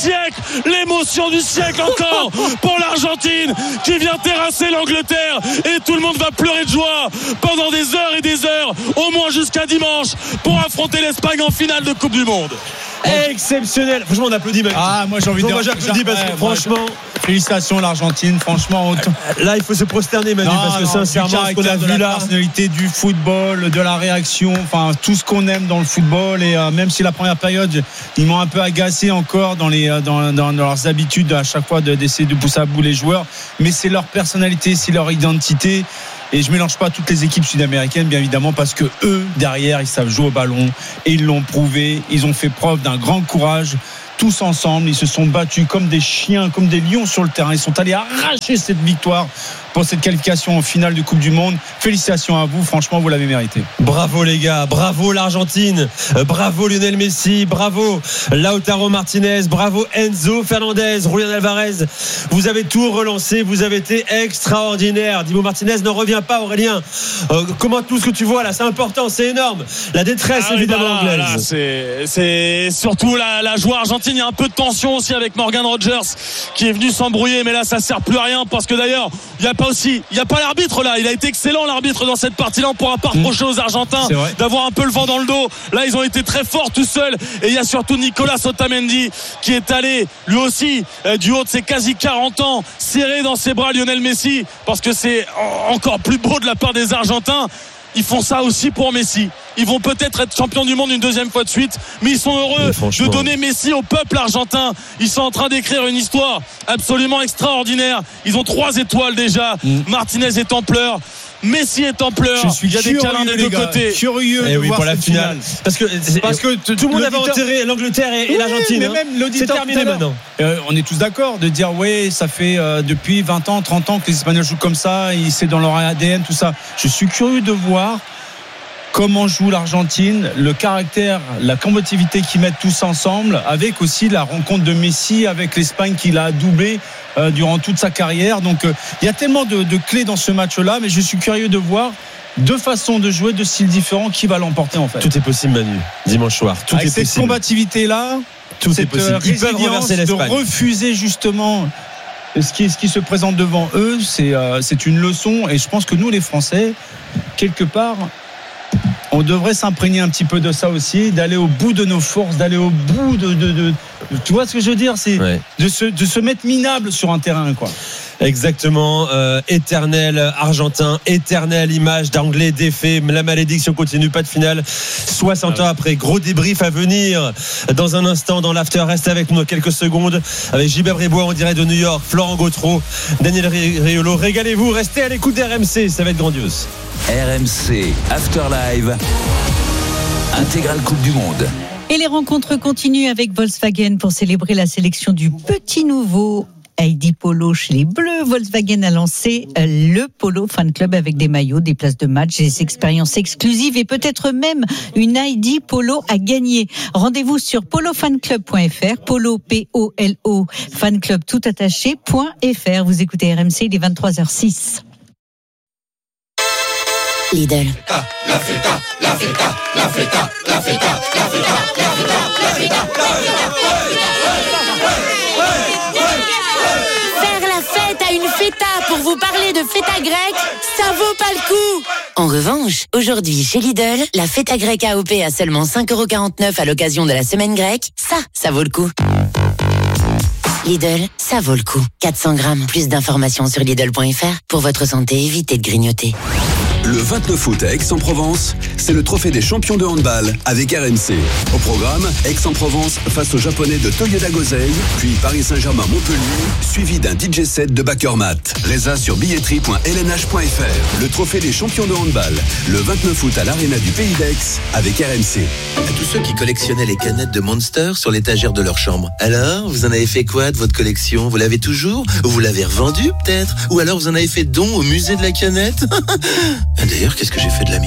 siècle encore pour l'Argentine qui vient terrasser l'Angleterre. Et tout le monde va pleurer de joie pendant des heures et des heures, au moins jusqu'à dimanche, pour affronter l'Espagne en finale de Coupe du Monde. Exceptionnel. Franchement, on applaudit même. Moi j'ai envie de dire. Moi j'applaudis parce que franchement, félicitations l'Argentine. Franchement, là il faut se prosterner, Manu, parce que sincèrement, ce qu'on a vu là, personnalité du football, de la réaction, enfin tout ce qu'on aime dans le football. Et même si la première période, ils m'ont un peu agacé encore dans leurs habitudes à chaque fois d'essayer de pousser à bout les joueurs. Mais c'est leur personnalité, c'est leur identité. Et je mélange pas toutes les équipes sud-américaines, bien évidemment, parce que eux, derrière, ils savent jouer au ballon et ils l'ont prouvé. Ils ont fait preuve d'un grand courage. Tous ensemble, ils se sont battus comme des chiens, comme des lions sur le terrain. Ils sont allés arracher cette victoire pour cette qualification en finale de Coupe du Monde. Félicitations à vous, franchement, vous l'avez mérité. Bravo les gars, bravo l'Argentine, bravo Lionel Messi, bravo Lautaro Martinez, bravo Enzo Fernandez, Julián Alvarez. Vous avez tout relancé, vous avez été extraordinaire. Dibu Martinez n'en revient pas, Aurélien. Comment tout ce que tu vois là, c'est important, c'est énorme. La détresse évidemment anglaise. C'est surtout la joie argentine. Il y a un peu de tension aussi avec Morgan Rogers qui est venu s'embrouiller, mais là ça sert plus à rien parce que d'ailleurs il n'y a pas l'arbitre là. Il a été excellent l'arbitre dans cette partie-là. On ne pourra pas reprocher aux Argentins d'avoir un peu le vent dans le dos. Là ils ont été très forts tout seuls. Et il y a surtout Nicolas Otamendi qui est allé lui aussi du haut de ses quasi 40 ans serrer dans ses bras Lionel Messi, parce que c'est encore plus beau de la part des Argentins. Ils font ça aussi pour Messi. Ils vont peut-être être champions du monde une deuxième fois de suite, mais ils sont heureux de donner Messi au peuple argentin. Ils sont en train d'écrire une histoire absolument extraordinaire. Ils ont 3 étoiles déjà. Martinez est en pleurs, Messi est en pleurs. Il y a des câlins des deux côtés. Curieux de voir pour la finale. Parce que tout le monde avait enterré l'Angleterre et l'Argentine. Mais même l'auditeur, c'est terminé maintenant. On est tous d'accord de dire ça fait depuis 20 ans, 30 ans que les Espagnols jouent comme ça. C'est dans leur ADN, tout ça. Je suis curieux de voir comment joue l'Argentine, le caractère, la combativité qu'ils mettent tous ensemble, avec aussi la rencontre de Messi avec l'Espagne qui l'a doublé durant toute sa carrière. Donc il y a tellement de clés dans ce match-là, mais je suis curieux de voir 2 façons de jouer, 2 styles différents, qui va l'emporter en fait. Tout est possible, Manu, dimanche soir. Tout avec est possible. Cette combativité-là, tout est possible. Ils peuvent renverser l'Espagne. De refuser justement ce qui se présente devant eux, c'est une leçon. Et je pense que nous, les Français, quelque part, on devrait s'imprégner un petit peu de ça aussi, d'aller au bout de nos forces, d'aller au bout de tu vois ce que je veux dire, c'est de se mettre minable sur un terrain, quoi. Exactement, éternel Argentin, éternelle image d'Anglais défait, la malédiction continue, pas de finale 60 ans après. Gros débrief à venir dans un instant dans l'after. Reste avec nous dans quelques secondes avec Gilbert Brébois en direct de New York, Florent Gautreau, Daniel Riolo. Régalez-vous, restez à l'écoute d'RMC, ça va être grandiose. RMC After Live, intégrale Coupe du Monde. Et les rencontres continuent avec Volkswagen pour célébrer la sélection du petit nouveau ID Polo chez les Bleus. Volkswagen a lancé le Polo Fan Club avec des maillots, des places de match, des expériences exclusives et peut-être même une ID Polo à gagner. Rendez-vous sur polofanclub.fr, Polo P-O-L-O, fanclub tout attaché.fr. Vous écoutez RMC, il est 23h06. Lidl. La feta, la feta, la feta, la feta, la feta, la feta, la feta, Faire la fête à une feta pour vous parler de feta grecque, ça vaut pas le coup. En revanche, aujourd'hui chez Lidl, la feta grecque AOP à seulement 5,49€ à l'occasion de la semaine grecque, ça vaut le coup. Lidl, ça vaut le coup. 400 grammes. Plus d'informations sur Lidl.fr. Pour votre santé, évitez de grignoter. Le 29 août à Aix-en-Provence, c'est le trophée des champions de handball avec RMC. Au programme, Aix-en-Provence face aux Japonais de Toyoda Gosei, puis Paris Saint-Germain-Montpellier, suivi d'un DJ set de Bakermat. Résa sur billetterie.lnh.fr. Le trophée des champions de handball, le 29 août à l'Arena du Pays d'Aix avec RMC. À tous ceux qui collectionnaient les canettes de Monster sur l'étagère de leur chambre. Alors, vous en avez fait quoi de votre collection? Vous l'avez toujours? Ou vous l'avez revendue peut-être? Ou alors vous en avez fait don au musée de la canette? D'ailleurs, qu'est-ce que j'ai fait de la mienne?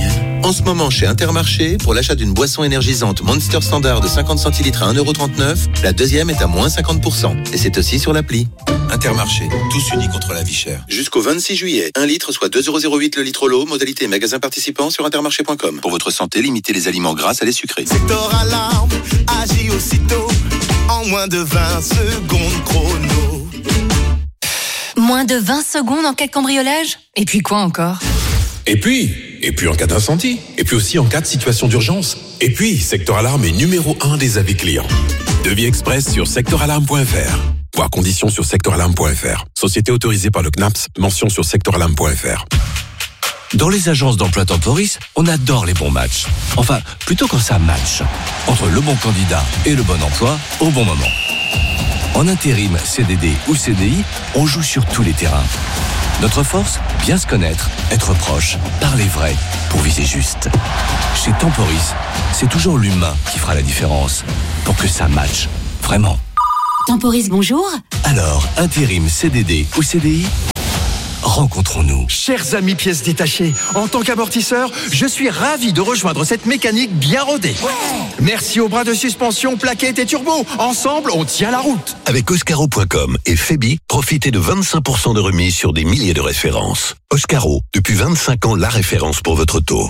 En ce moment, chez Intermarché, pour l'achat d'une boisson énergisante Monster Standard de 50 centilitres à 1,39€, la deuxième est à moins 50%. Et c'est aussi sur l'appli. Intermarché, tous unis contre la vie chère. Jusqu'au 26 juillet, 1 litre soit 2,08€ le litre l'eau, modalité magasin participant sur intermarché.com. Pour votre santé, limitez les aliments gras à les sucrés. Secteur Alarme agit aussitôt, en moins de 20 secondes chrono. Moins de 20 secondes en cas de cambriolage ? Et puis quoi encore ? Et puis en cas d'incendie. Et puis aussi en cas de situation d'urgence. Et puis, Secteur Alarme est numéro 1 des avis clients. Devis express sur secteuralarme.fr. Voir conditions sur secteuralarme.fr. Société autorisée par le CNAPS, mention sur secteuralarme.fr. Dans les agences d'emploi Temporis, on adore les bons matchs. Enfin, plutôt quand ça match. Entre le bon candidat et le bon emploi, au bon moment. En intérim, CDD ou CDI, on joue sur tous les terrains. Notre force, bien se connaître, être proche, parler vrai, pour viser juste. Chez Temporis, c'est toujours l'humain qui fera la différence, pour que ça matche, vraiment. Temporis, bonjour. Alors, intérim, CDD ou CDI, rencontrons-nous. Chers amis pièces détachées, en tant qu'amortisseur, je suis ravi de rejoindre cette mécanique bien rodée. Merci aux bras de suspension, plaquettes et turbo. Ensemble, on tient la route. Avec Oscaro.com et Febi, profitez de 25% de remise sur des milliers de références. Oscaro, depuis 25 ans, la référence pour votre taux.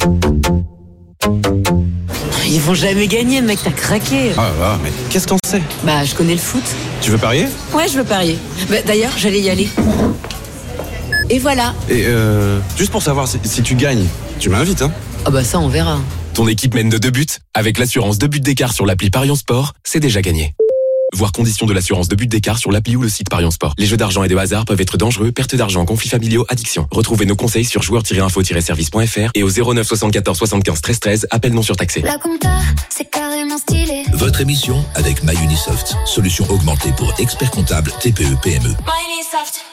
Ils vont jamais gagner, mec, t'as craqué. Ah là, mais qu'est-ce qu'on sait ? Bah, je connais le foot. Tu veux parier ? Ouais, je veux parier. Bah, d'ailleurs, j'allais y aller. Et voilà. Et juste pour savoir si tu gagnes, tu m'invites, hein ? Ah bah ça, on verra. Ton équipe mène de 2 buts. Avec l'assurance 2 buts d'écart sur l'appli Parions Sport, c'est déjà gagné. Voir conditions de l'assurance 2 buts d'écart sur l'appli ou le site Parions Sport. Les jeux d'argent et de hasard peuvent être dangereux, perte d'argent, conflits familiaux, addiction. Retrouvez nos conseils sur joueurs-info-service.fr et au 09 74 75 13 13, appel non surtaxé. La compta, c'est carrément stylé. Votre émission avec MyUnisoft, solution augmentée pour experts comptables TPE PME. MyUnisoft.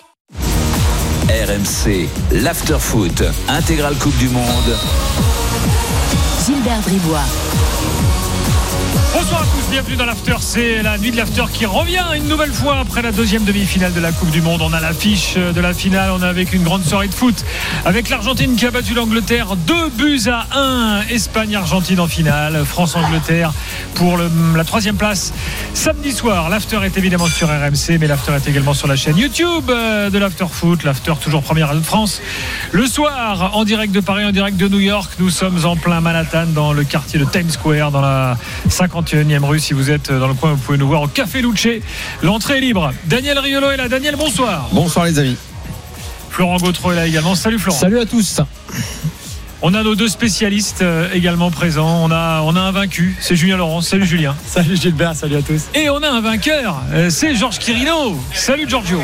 RMC, l'after-foot, intégrale Coupe du Monde. Gilbert Bribois. Bonsoir à tous, bienvenue dans l'After. C'est la nuit de l'After qui revient une nouvelle fois après la deuxième demi-finale de la Coupe du Monde. On a l'affiche de la finale, on a avec une grande soirée de foot avec l'Argentine qui a battu l'Angleterre 2-1. Espagne-Argentine en finale, France-Angleterre pour la 3e place samedi soir. L'After est évidemment sur RMC, mais l'After est également sur la chaîne YouTube de l'After Foot. L'After toujours première radio de France. Le soir, en direct de Paris, en direct de New York, nous sommes en plein Manhattan dans le quartier de Times Square, dans la 51e rue. Si vous êtes dans le coin, vous pouvez nous voir au Café Luce. L'entrée est libre. Daniel Riolo est là. Daniel, bonsoir. Bonsoir les amis. Florent Gautreau est là également. Salut Florent. Salut à tous. On a nos 2 spécialistes également présents. On a un vaincu, c'est Julien Laurent. Salut Julien. Salut Gilbert, salut à tous. Et on a un vainqueur, c'est Georges Quirino. Salut Giorgio.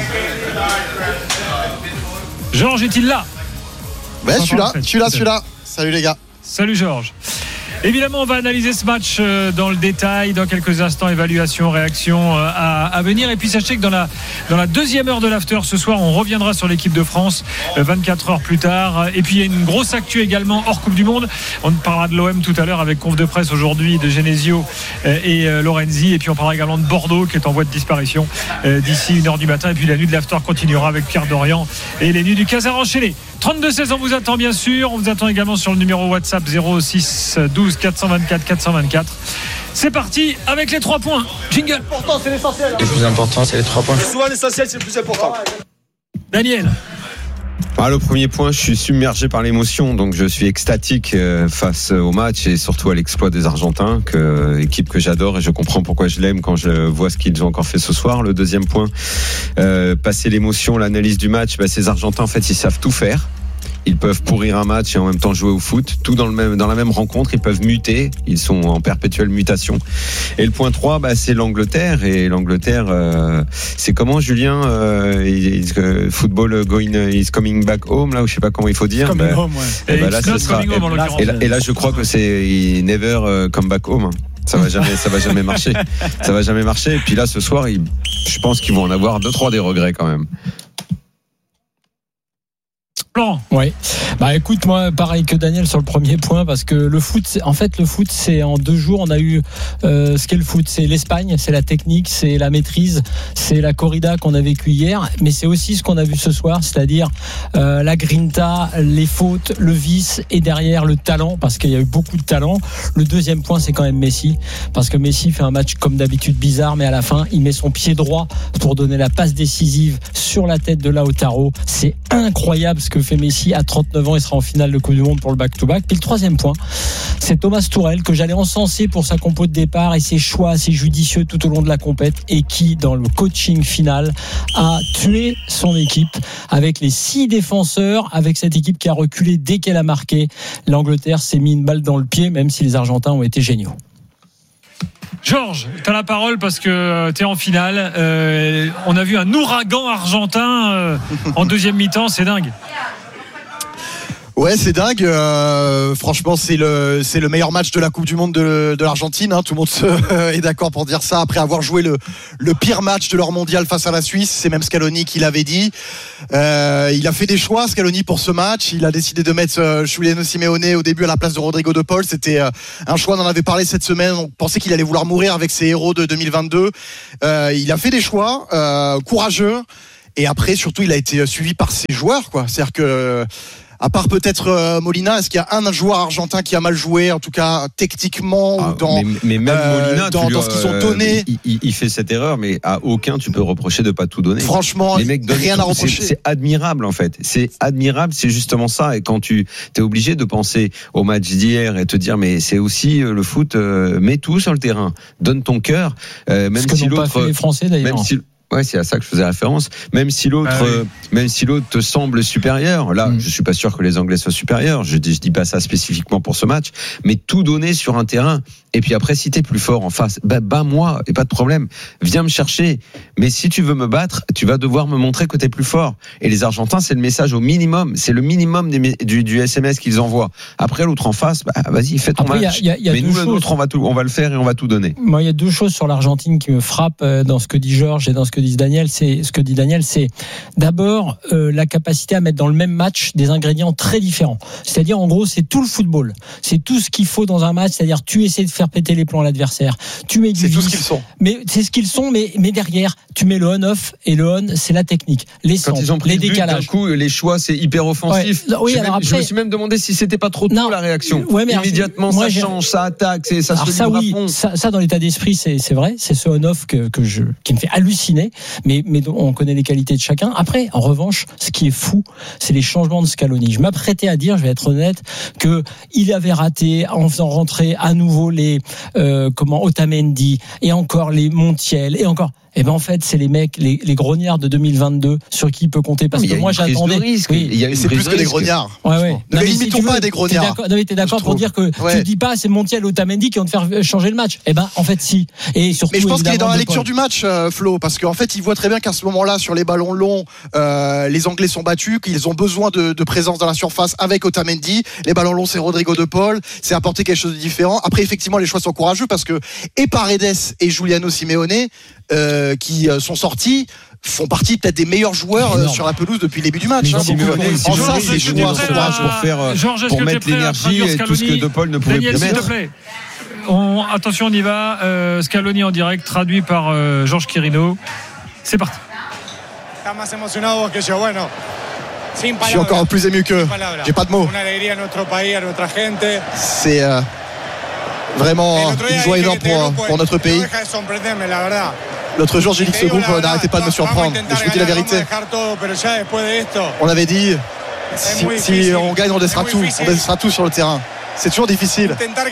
Georges est-il là? Ouais, je suis là. Salut les gars. Salut Georges. Évidemment, on va analyser ce match dans le détail. Dans quelques instants, évaluation, réaction à venir. Et puis sachez que dans la deuxième heure de l'After ce soir, on reviendra sur l'équipe de France 24 heures plus tard. Et puis il y a une grosse actu également hors Coupe du Monde. On parlera de l'OM tout à l'heure avec conf de presse aujourd'hui de Genesio et Lorenzi. Et puis on parlera également de Bordeaux qui est en voie de disparition d'ici 1h du matin. Et puis la nuit de l'After continuera avec Pierre Dorian et les nuits du Casar enchaîné. 32-16, on vous attend bien sûr. On vous attend également sur le numéro WhatsApp 06 12 424 424. C'est parti avec les 3 points. Jingle. L'important, c'est l'essentiel. Le plus important, c'est les 3 points. Souvent, l'essentiel, c'est le plus important. Daniel. Le premier point, je suis submergé par l'émotion, donc je suis extatique face au match et surtout à l'exploit des Argentins, équipe que j'adore et je comprends pourquoi je l'aime quand je vois ce qu'ils ont encore fait ce soir. Le deuxième point, passer l'émotion, l'analyse du match, ces Argentins en fait ils savent tout faire. Ils peuvent pourrir un match et en même temps jouer au foot, tout dans la même rencontre. Ils peuvent muter, ils sont en perpétuelle mutation. Et le point 3, c'est l'Angleterre. Et l'Angleterre, c'est comment, Julien, football is coming back home, là, ou je sais pas comment il faut dire. Home, ouais. Et là, ce sera, et là, je crois que c'est never come back home. Ça va jamais marcher. Ça va jamais marcher. Et puis là, ce soir, je pense qu'ils vont en avoir 2-3 des regrets quand même. Florent. Oui. Bah écoute, moi pareil que Daniel sur le premier point, parce que le foot c'est en 2 jours on a eu ce qu'est le foot, c'est l'Espagne, c'est la technique, c'est la maîtrise, c'est la corrida qu'on a vécu hier, mais c'est aussi ce qu'on a vu ce soir, c'est-à-dire la grinta, les fautes, le vice et derrière le talent, parce qu'il y a eu beaucoup de talent. Le deuxième point c'est quand même Messi, parce que Messi fait un match comme d'habitude bizarre, mais à la fin il met son pied droit pour donner la passe décisive sur la tête de Lautaro. C'est incroyable ce que fait Messi à 39 ans. Il sera en finale de Coupe du Monde pour le back-to-back. Puis le troisième point, c'est Thomas Tuchel, que j'allais encenser pour sa compo de départ et ses choix assez judicieux tout au long de la compète, et qui dans le coaching final a tué son équipe avec les 6 défenseurs, avec cette équipe qui a reculé dès qu'elle a marqué. L'Angleterre s'est mis une balle dans le pied, même si les Argentins ont été géniaux. Georges, tu as la parole parce que tu es en finale. On a vu un ouragan argentin en deuxième mi-temps, c'est dingue. Ouais, c'est dingue. Franchement, c'est le meilleur match de la Coupe du Monde de l'Argentine. Hein. Tout le monde est d'accord pour dire ça. Après avoir joué le pire match de leur mondial face à la Suisse, c'est même Scaloni qui l'avait dit. Il a fait des choix, Scaloni, pour ce match. Il a décidé de mettre Giuliano Simeone au début à la place de Rodrigo de Paul. C'était un choix, on en avait parlé cette semaine. On pensait qu'il allait vouloir mourir avec ses héros de 2022. Il a fait des choix courageux. Et après, surtout, il a été suivi par ses joueurs, quoi. C'est-à-dire que à part peut-être Molina, est-ce qu'il y a un joueur argentin qui a mal joué, en tout cas techniquement, ou dans, mais même Molina, dans ce qu'ils ont donné. Il fait cette erreur, mais à aucun tu peux reprocher de pas tout donner. Franchement, les mecs donnent rien à reprocher. C'est admirable en fait. C'est admirable, c'est justement ça. Et quand tu es obligé de penser au match d'hier et te dire, mais c'est aussi le foot, mets tout sur le terrain, donne ton cœur, même ce que si n'ont l'autre. pas fait les Français d'ailleurs. Même si, ouais, c'est à ça que je faisais référence. Même si l'autre te semble supérieur, là, je suis pas sûr que les Anglais soient supérieurs. Je dis pas ça spécifiquement pour ce match, mais tout donner sur un terrain. Et puis après, si t'es plus fort en face, moi, et pas de problème. Viens me chercher. Mais si tu veux me battre, tu vas devoir me montrer que t'es plus fort. Et les Argentins, c'est le message au minimum. C'est le minimum du SMS qu'ils envoient. Après, l'autre en face, vas-y, fais ton match. Mais nous, l'autre, on va le faire et on va tout donner. Moi, il y a 2 choses sur l'Argentine qui me frappent dans ce que dit Georges et dans ce que dit Daniel. C'est d'abord la capacité à mettre dans le même match des ingrédients très différents. C'est-à-dire, en gros, c'est tout le football. C'est tout ce qu'il faut dans un match. C'est-à-dire, tu essaies de faire péter les plombs à l'adversaire. Tu mets c'est tout ce qu'ils sont. Mais c'est ce qu'ils sont. Mais derrière, tu mets le on-off, et le on, c'est la technique, les centres, ils ont pris les le but, décalages. D'un coup, les choix, c'est hyper offensif. Ouais. Oui, je me suis même demandé si c'était pas trop tôt la réaction. Ouais, mais immédiatement, ça change, ça attaque, ça se livre à fond. Ça, dans l'état d'esprit, c'est vrai. C'est ce on-off qui me fait halluciner. Mais on connaît les qualités de chacun. Après, en revanche, ce qui est fou, c'est les changements de Scaloni. Je m'apprêtais à dire, je vais être honnête, que il avait raté en faisant rentrer à nouveau les Otamendi et encore les Montiel et encore. Et ben en fait, c'est les mecs, les grognards de 2022 sur qui il peut compter, parce que moi j'attendais. Oui, il y a c'est plus que des grognards. Ouais. Ne les limitons pas à des grognards. T'es d'accord pour dire que tu dis pas c'est Montiel ou Otamendi qui vont te faire changer le match. Et ben en fait si. Et surtout. Mais je pense qu'il est dans la lecture du match, Flo, parce qu'en fait il voit très bien qu'à ce moment-là, sur les ballons longs, les Anglais sont battus, qu'ils ont besoin de présence dans la surface avec Otamendi. Les ballons longs, c'est Rodrigo de Paul. C'est apporter quelque chose de différent. Après, effectivement, les choix sont courageux parce que et Paredes et Giuliano Simeone qui sont sortis font partie peut-être des meilleurs joueurs sur la pelouse depuis le début du match. En ça, c'est choix pour mettre l'énergie et tout ce que De Paul ne pouvait plus mettre. Attention, on y va. Scaloni en direct, traduit par Georges Quirino. C'est parti. Je suis encore plus ému qu'eux. J'ai pas de mots. C'est vraiment une joie énorme pour notre pays. L'autre jour, j'ai dit que ce groupe n'arrêtait pas de me surprendre. Et je vous dis la vérité. On avait dit, si on gagne, on laissera tout. On laissera tout sur le terrain. C'est toujours difficile.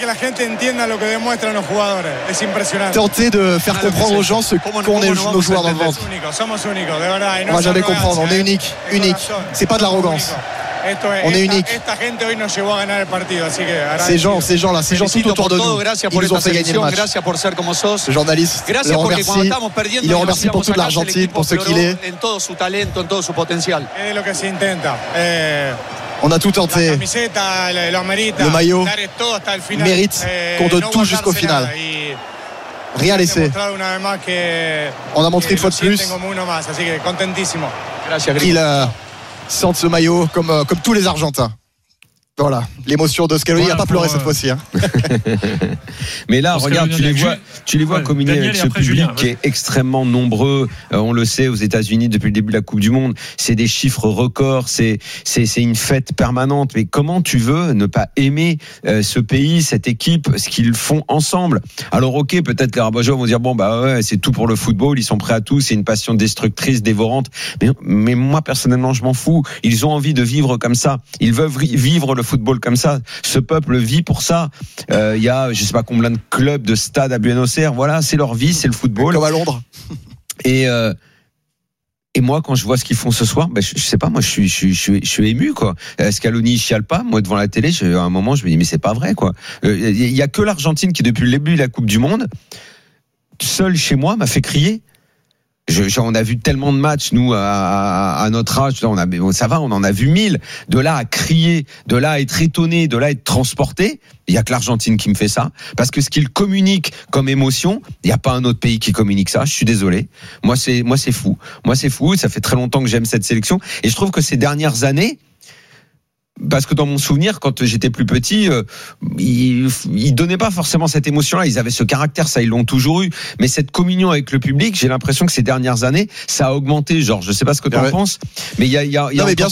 Tenter de faire comprendre aux gens ce qu'on est nos joueurs dans le ventre. On va jamais comprendre. On est unique. C'est pas de l'arrogance. On est unique. Ces gens-là, ces gens tout autour de nous, ils nous ont fait gagner le match. Le journaliste le remercie. Il le remercie pour toute l'Argentine, pour ce qu'il est. On a tout tenté. Le maillot mérite qu'on donne tout jusqu'au final. Rien laissé. On a montré une fois de plus sentent ce maillot comme tous les Argentins. Voilà, l'émotion de Scaloni, il n'a pas pleuré cette fois-ci. Hein. Mais là, regarde, tu les vois communier Daniel avec ce public Julien, qui est extrêmement nombreux. On le sait, aux États-Unis depuis le début de la Coupe du Monde, c'est des chiffres records, c'est une fête permanente. Mais comment tu veux ne pas aimer ce pays, cette équipe, ce qu'ils font ensemble? Alors ok, peut-être les Rabat-Joueurs vont dire bon bah ouais, c'est tout pour le football, ils sont prêts à tout, c'est une passion destructrice, dévorante. Mais moi personnellement, je m'en fous. Ils ont envie de vivre comme ça. Ils veulent vivre le football comme ça. Ce peuple vit pour ça. Il y a, je sais pas combien de clubs, de stades à Buenos Aires. Voilà, c'est leur vie, c'est le football. Comme à Londres. Et moi, quand je vois ce qu'ils font ce soir, je sais pas, moi, je suis ému, quoi. Scaloni, il chiale pas. Moi, devant la télé, à un moment, je me dis, mais c'est pas vrai, quoi. Il y a que l'Argentine qui, depuis le début de la Coupe du Monde, seul chez moi, m'a fait crier. On a vu tellement de matchs, nous, à notre âge, ça va, on en a vu 1000. De là à crier, de là à être étonné, de là à être transporté, il y a que l'Argentine qui me fait ça. Parce que ce qu'ils communiquent comme émotion, il n'y a pas un autre pays qui communique ça, je suis désolé. Moi, c'est fou. Moi, c'est fou, ça fait très longtemps que j'aime cette sélection. Et je trouve que ces dernières années, parce que dans mon souvenir, quand j'étais plus petit, ils donnaient pas forcément cette émotion-là. Ils avaient ce caractère, ça ils l'ont toujours eu. Mais cette communion avec le public, j'ai l'impression que ces dernières années, ça a augmenté. Genre, je sais pas ce que tu en penses, mais il y a non, mais bien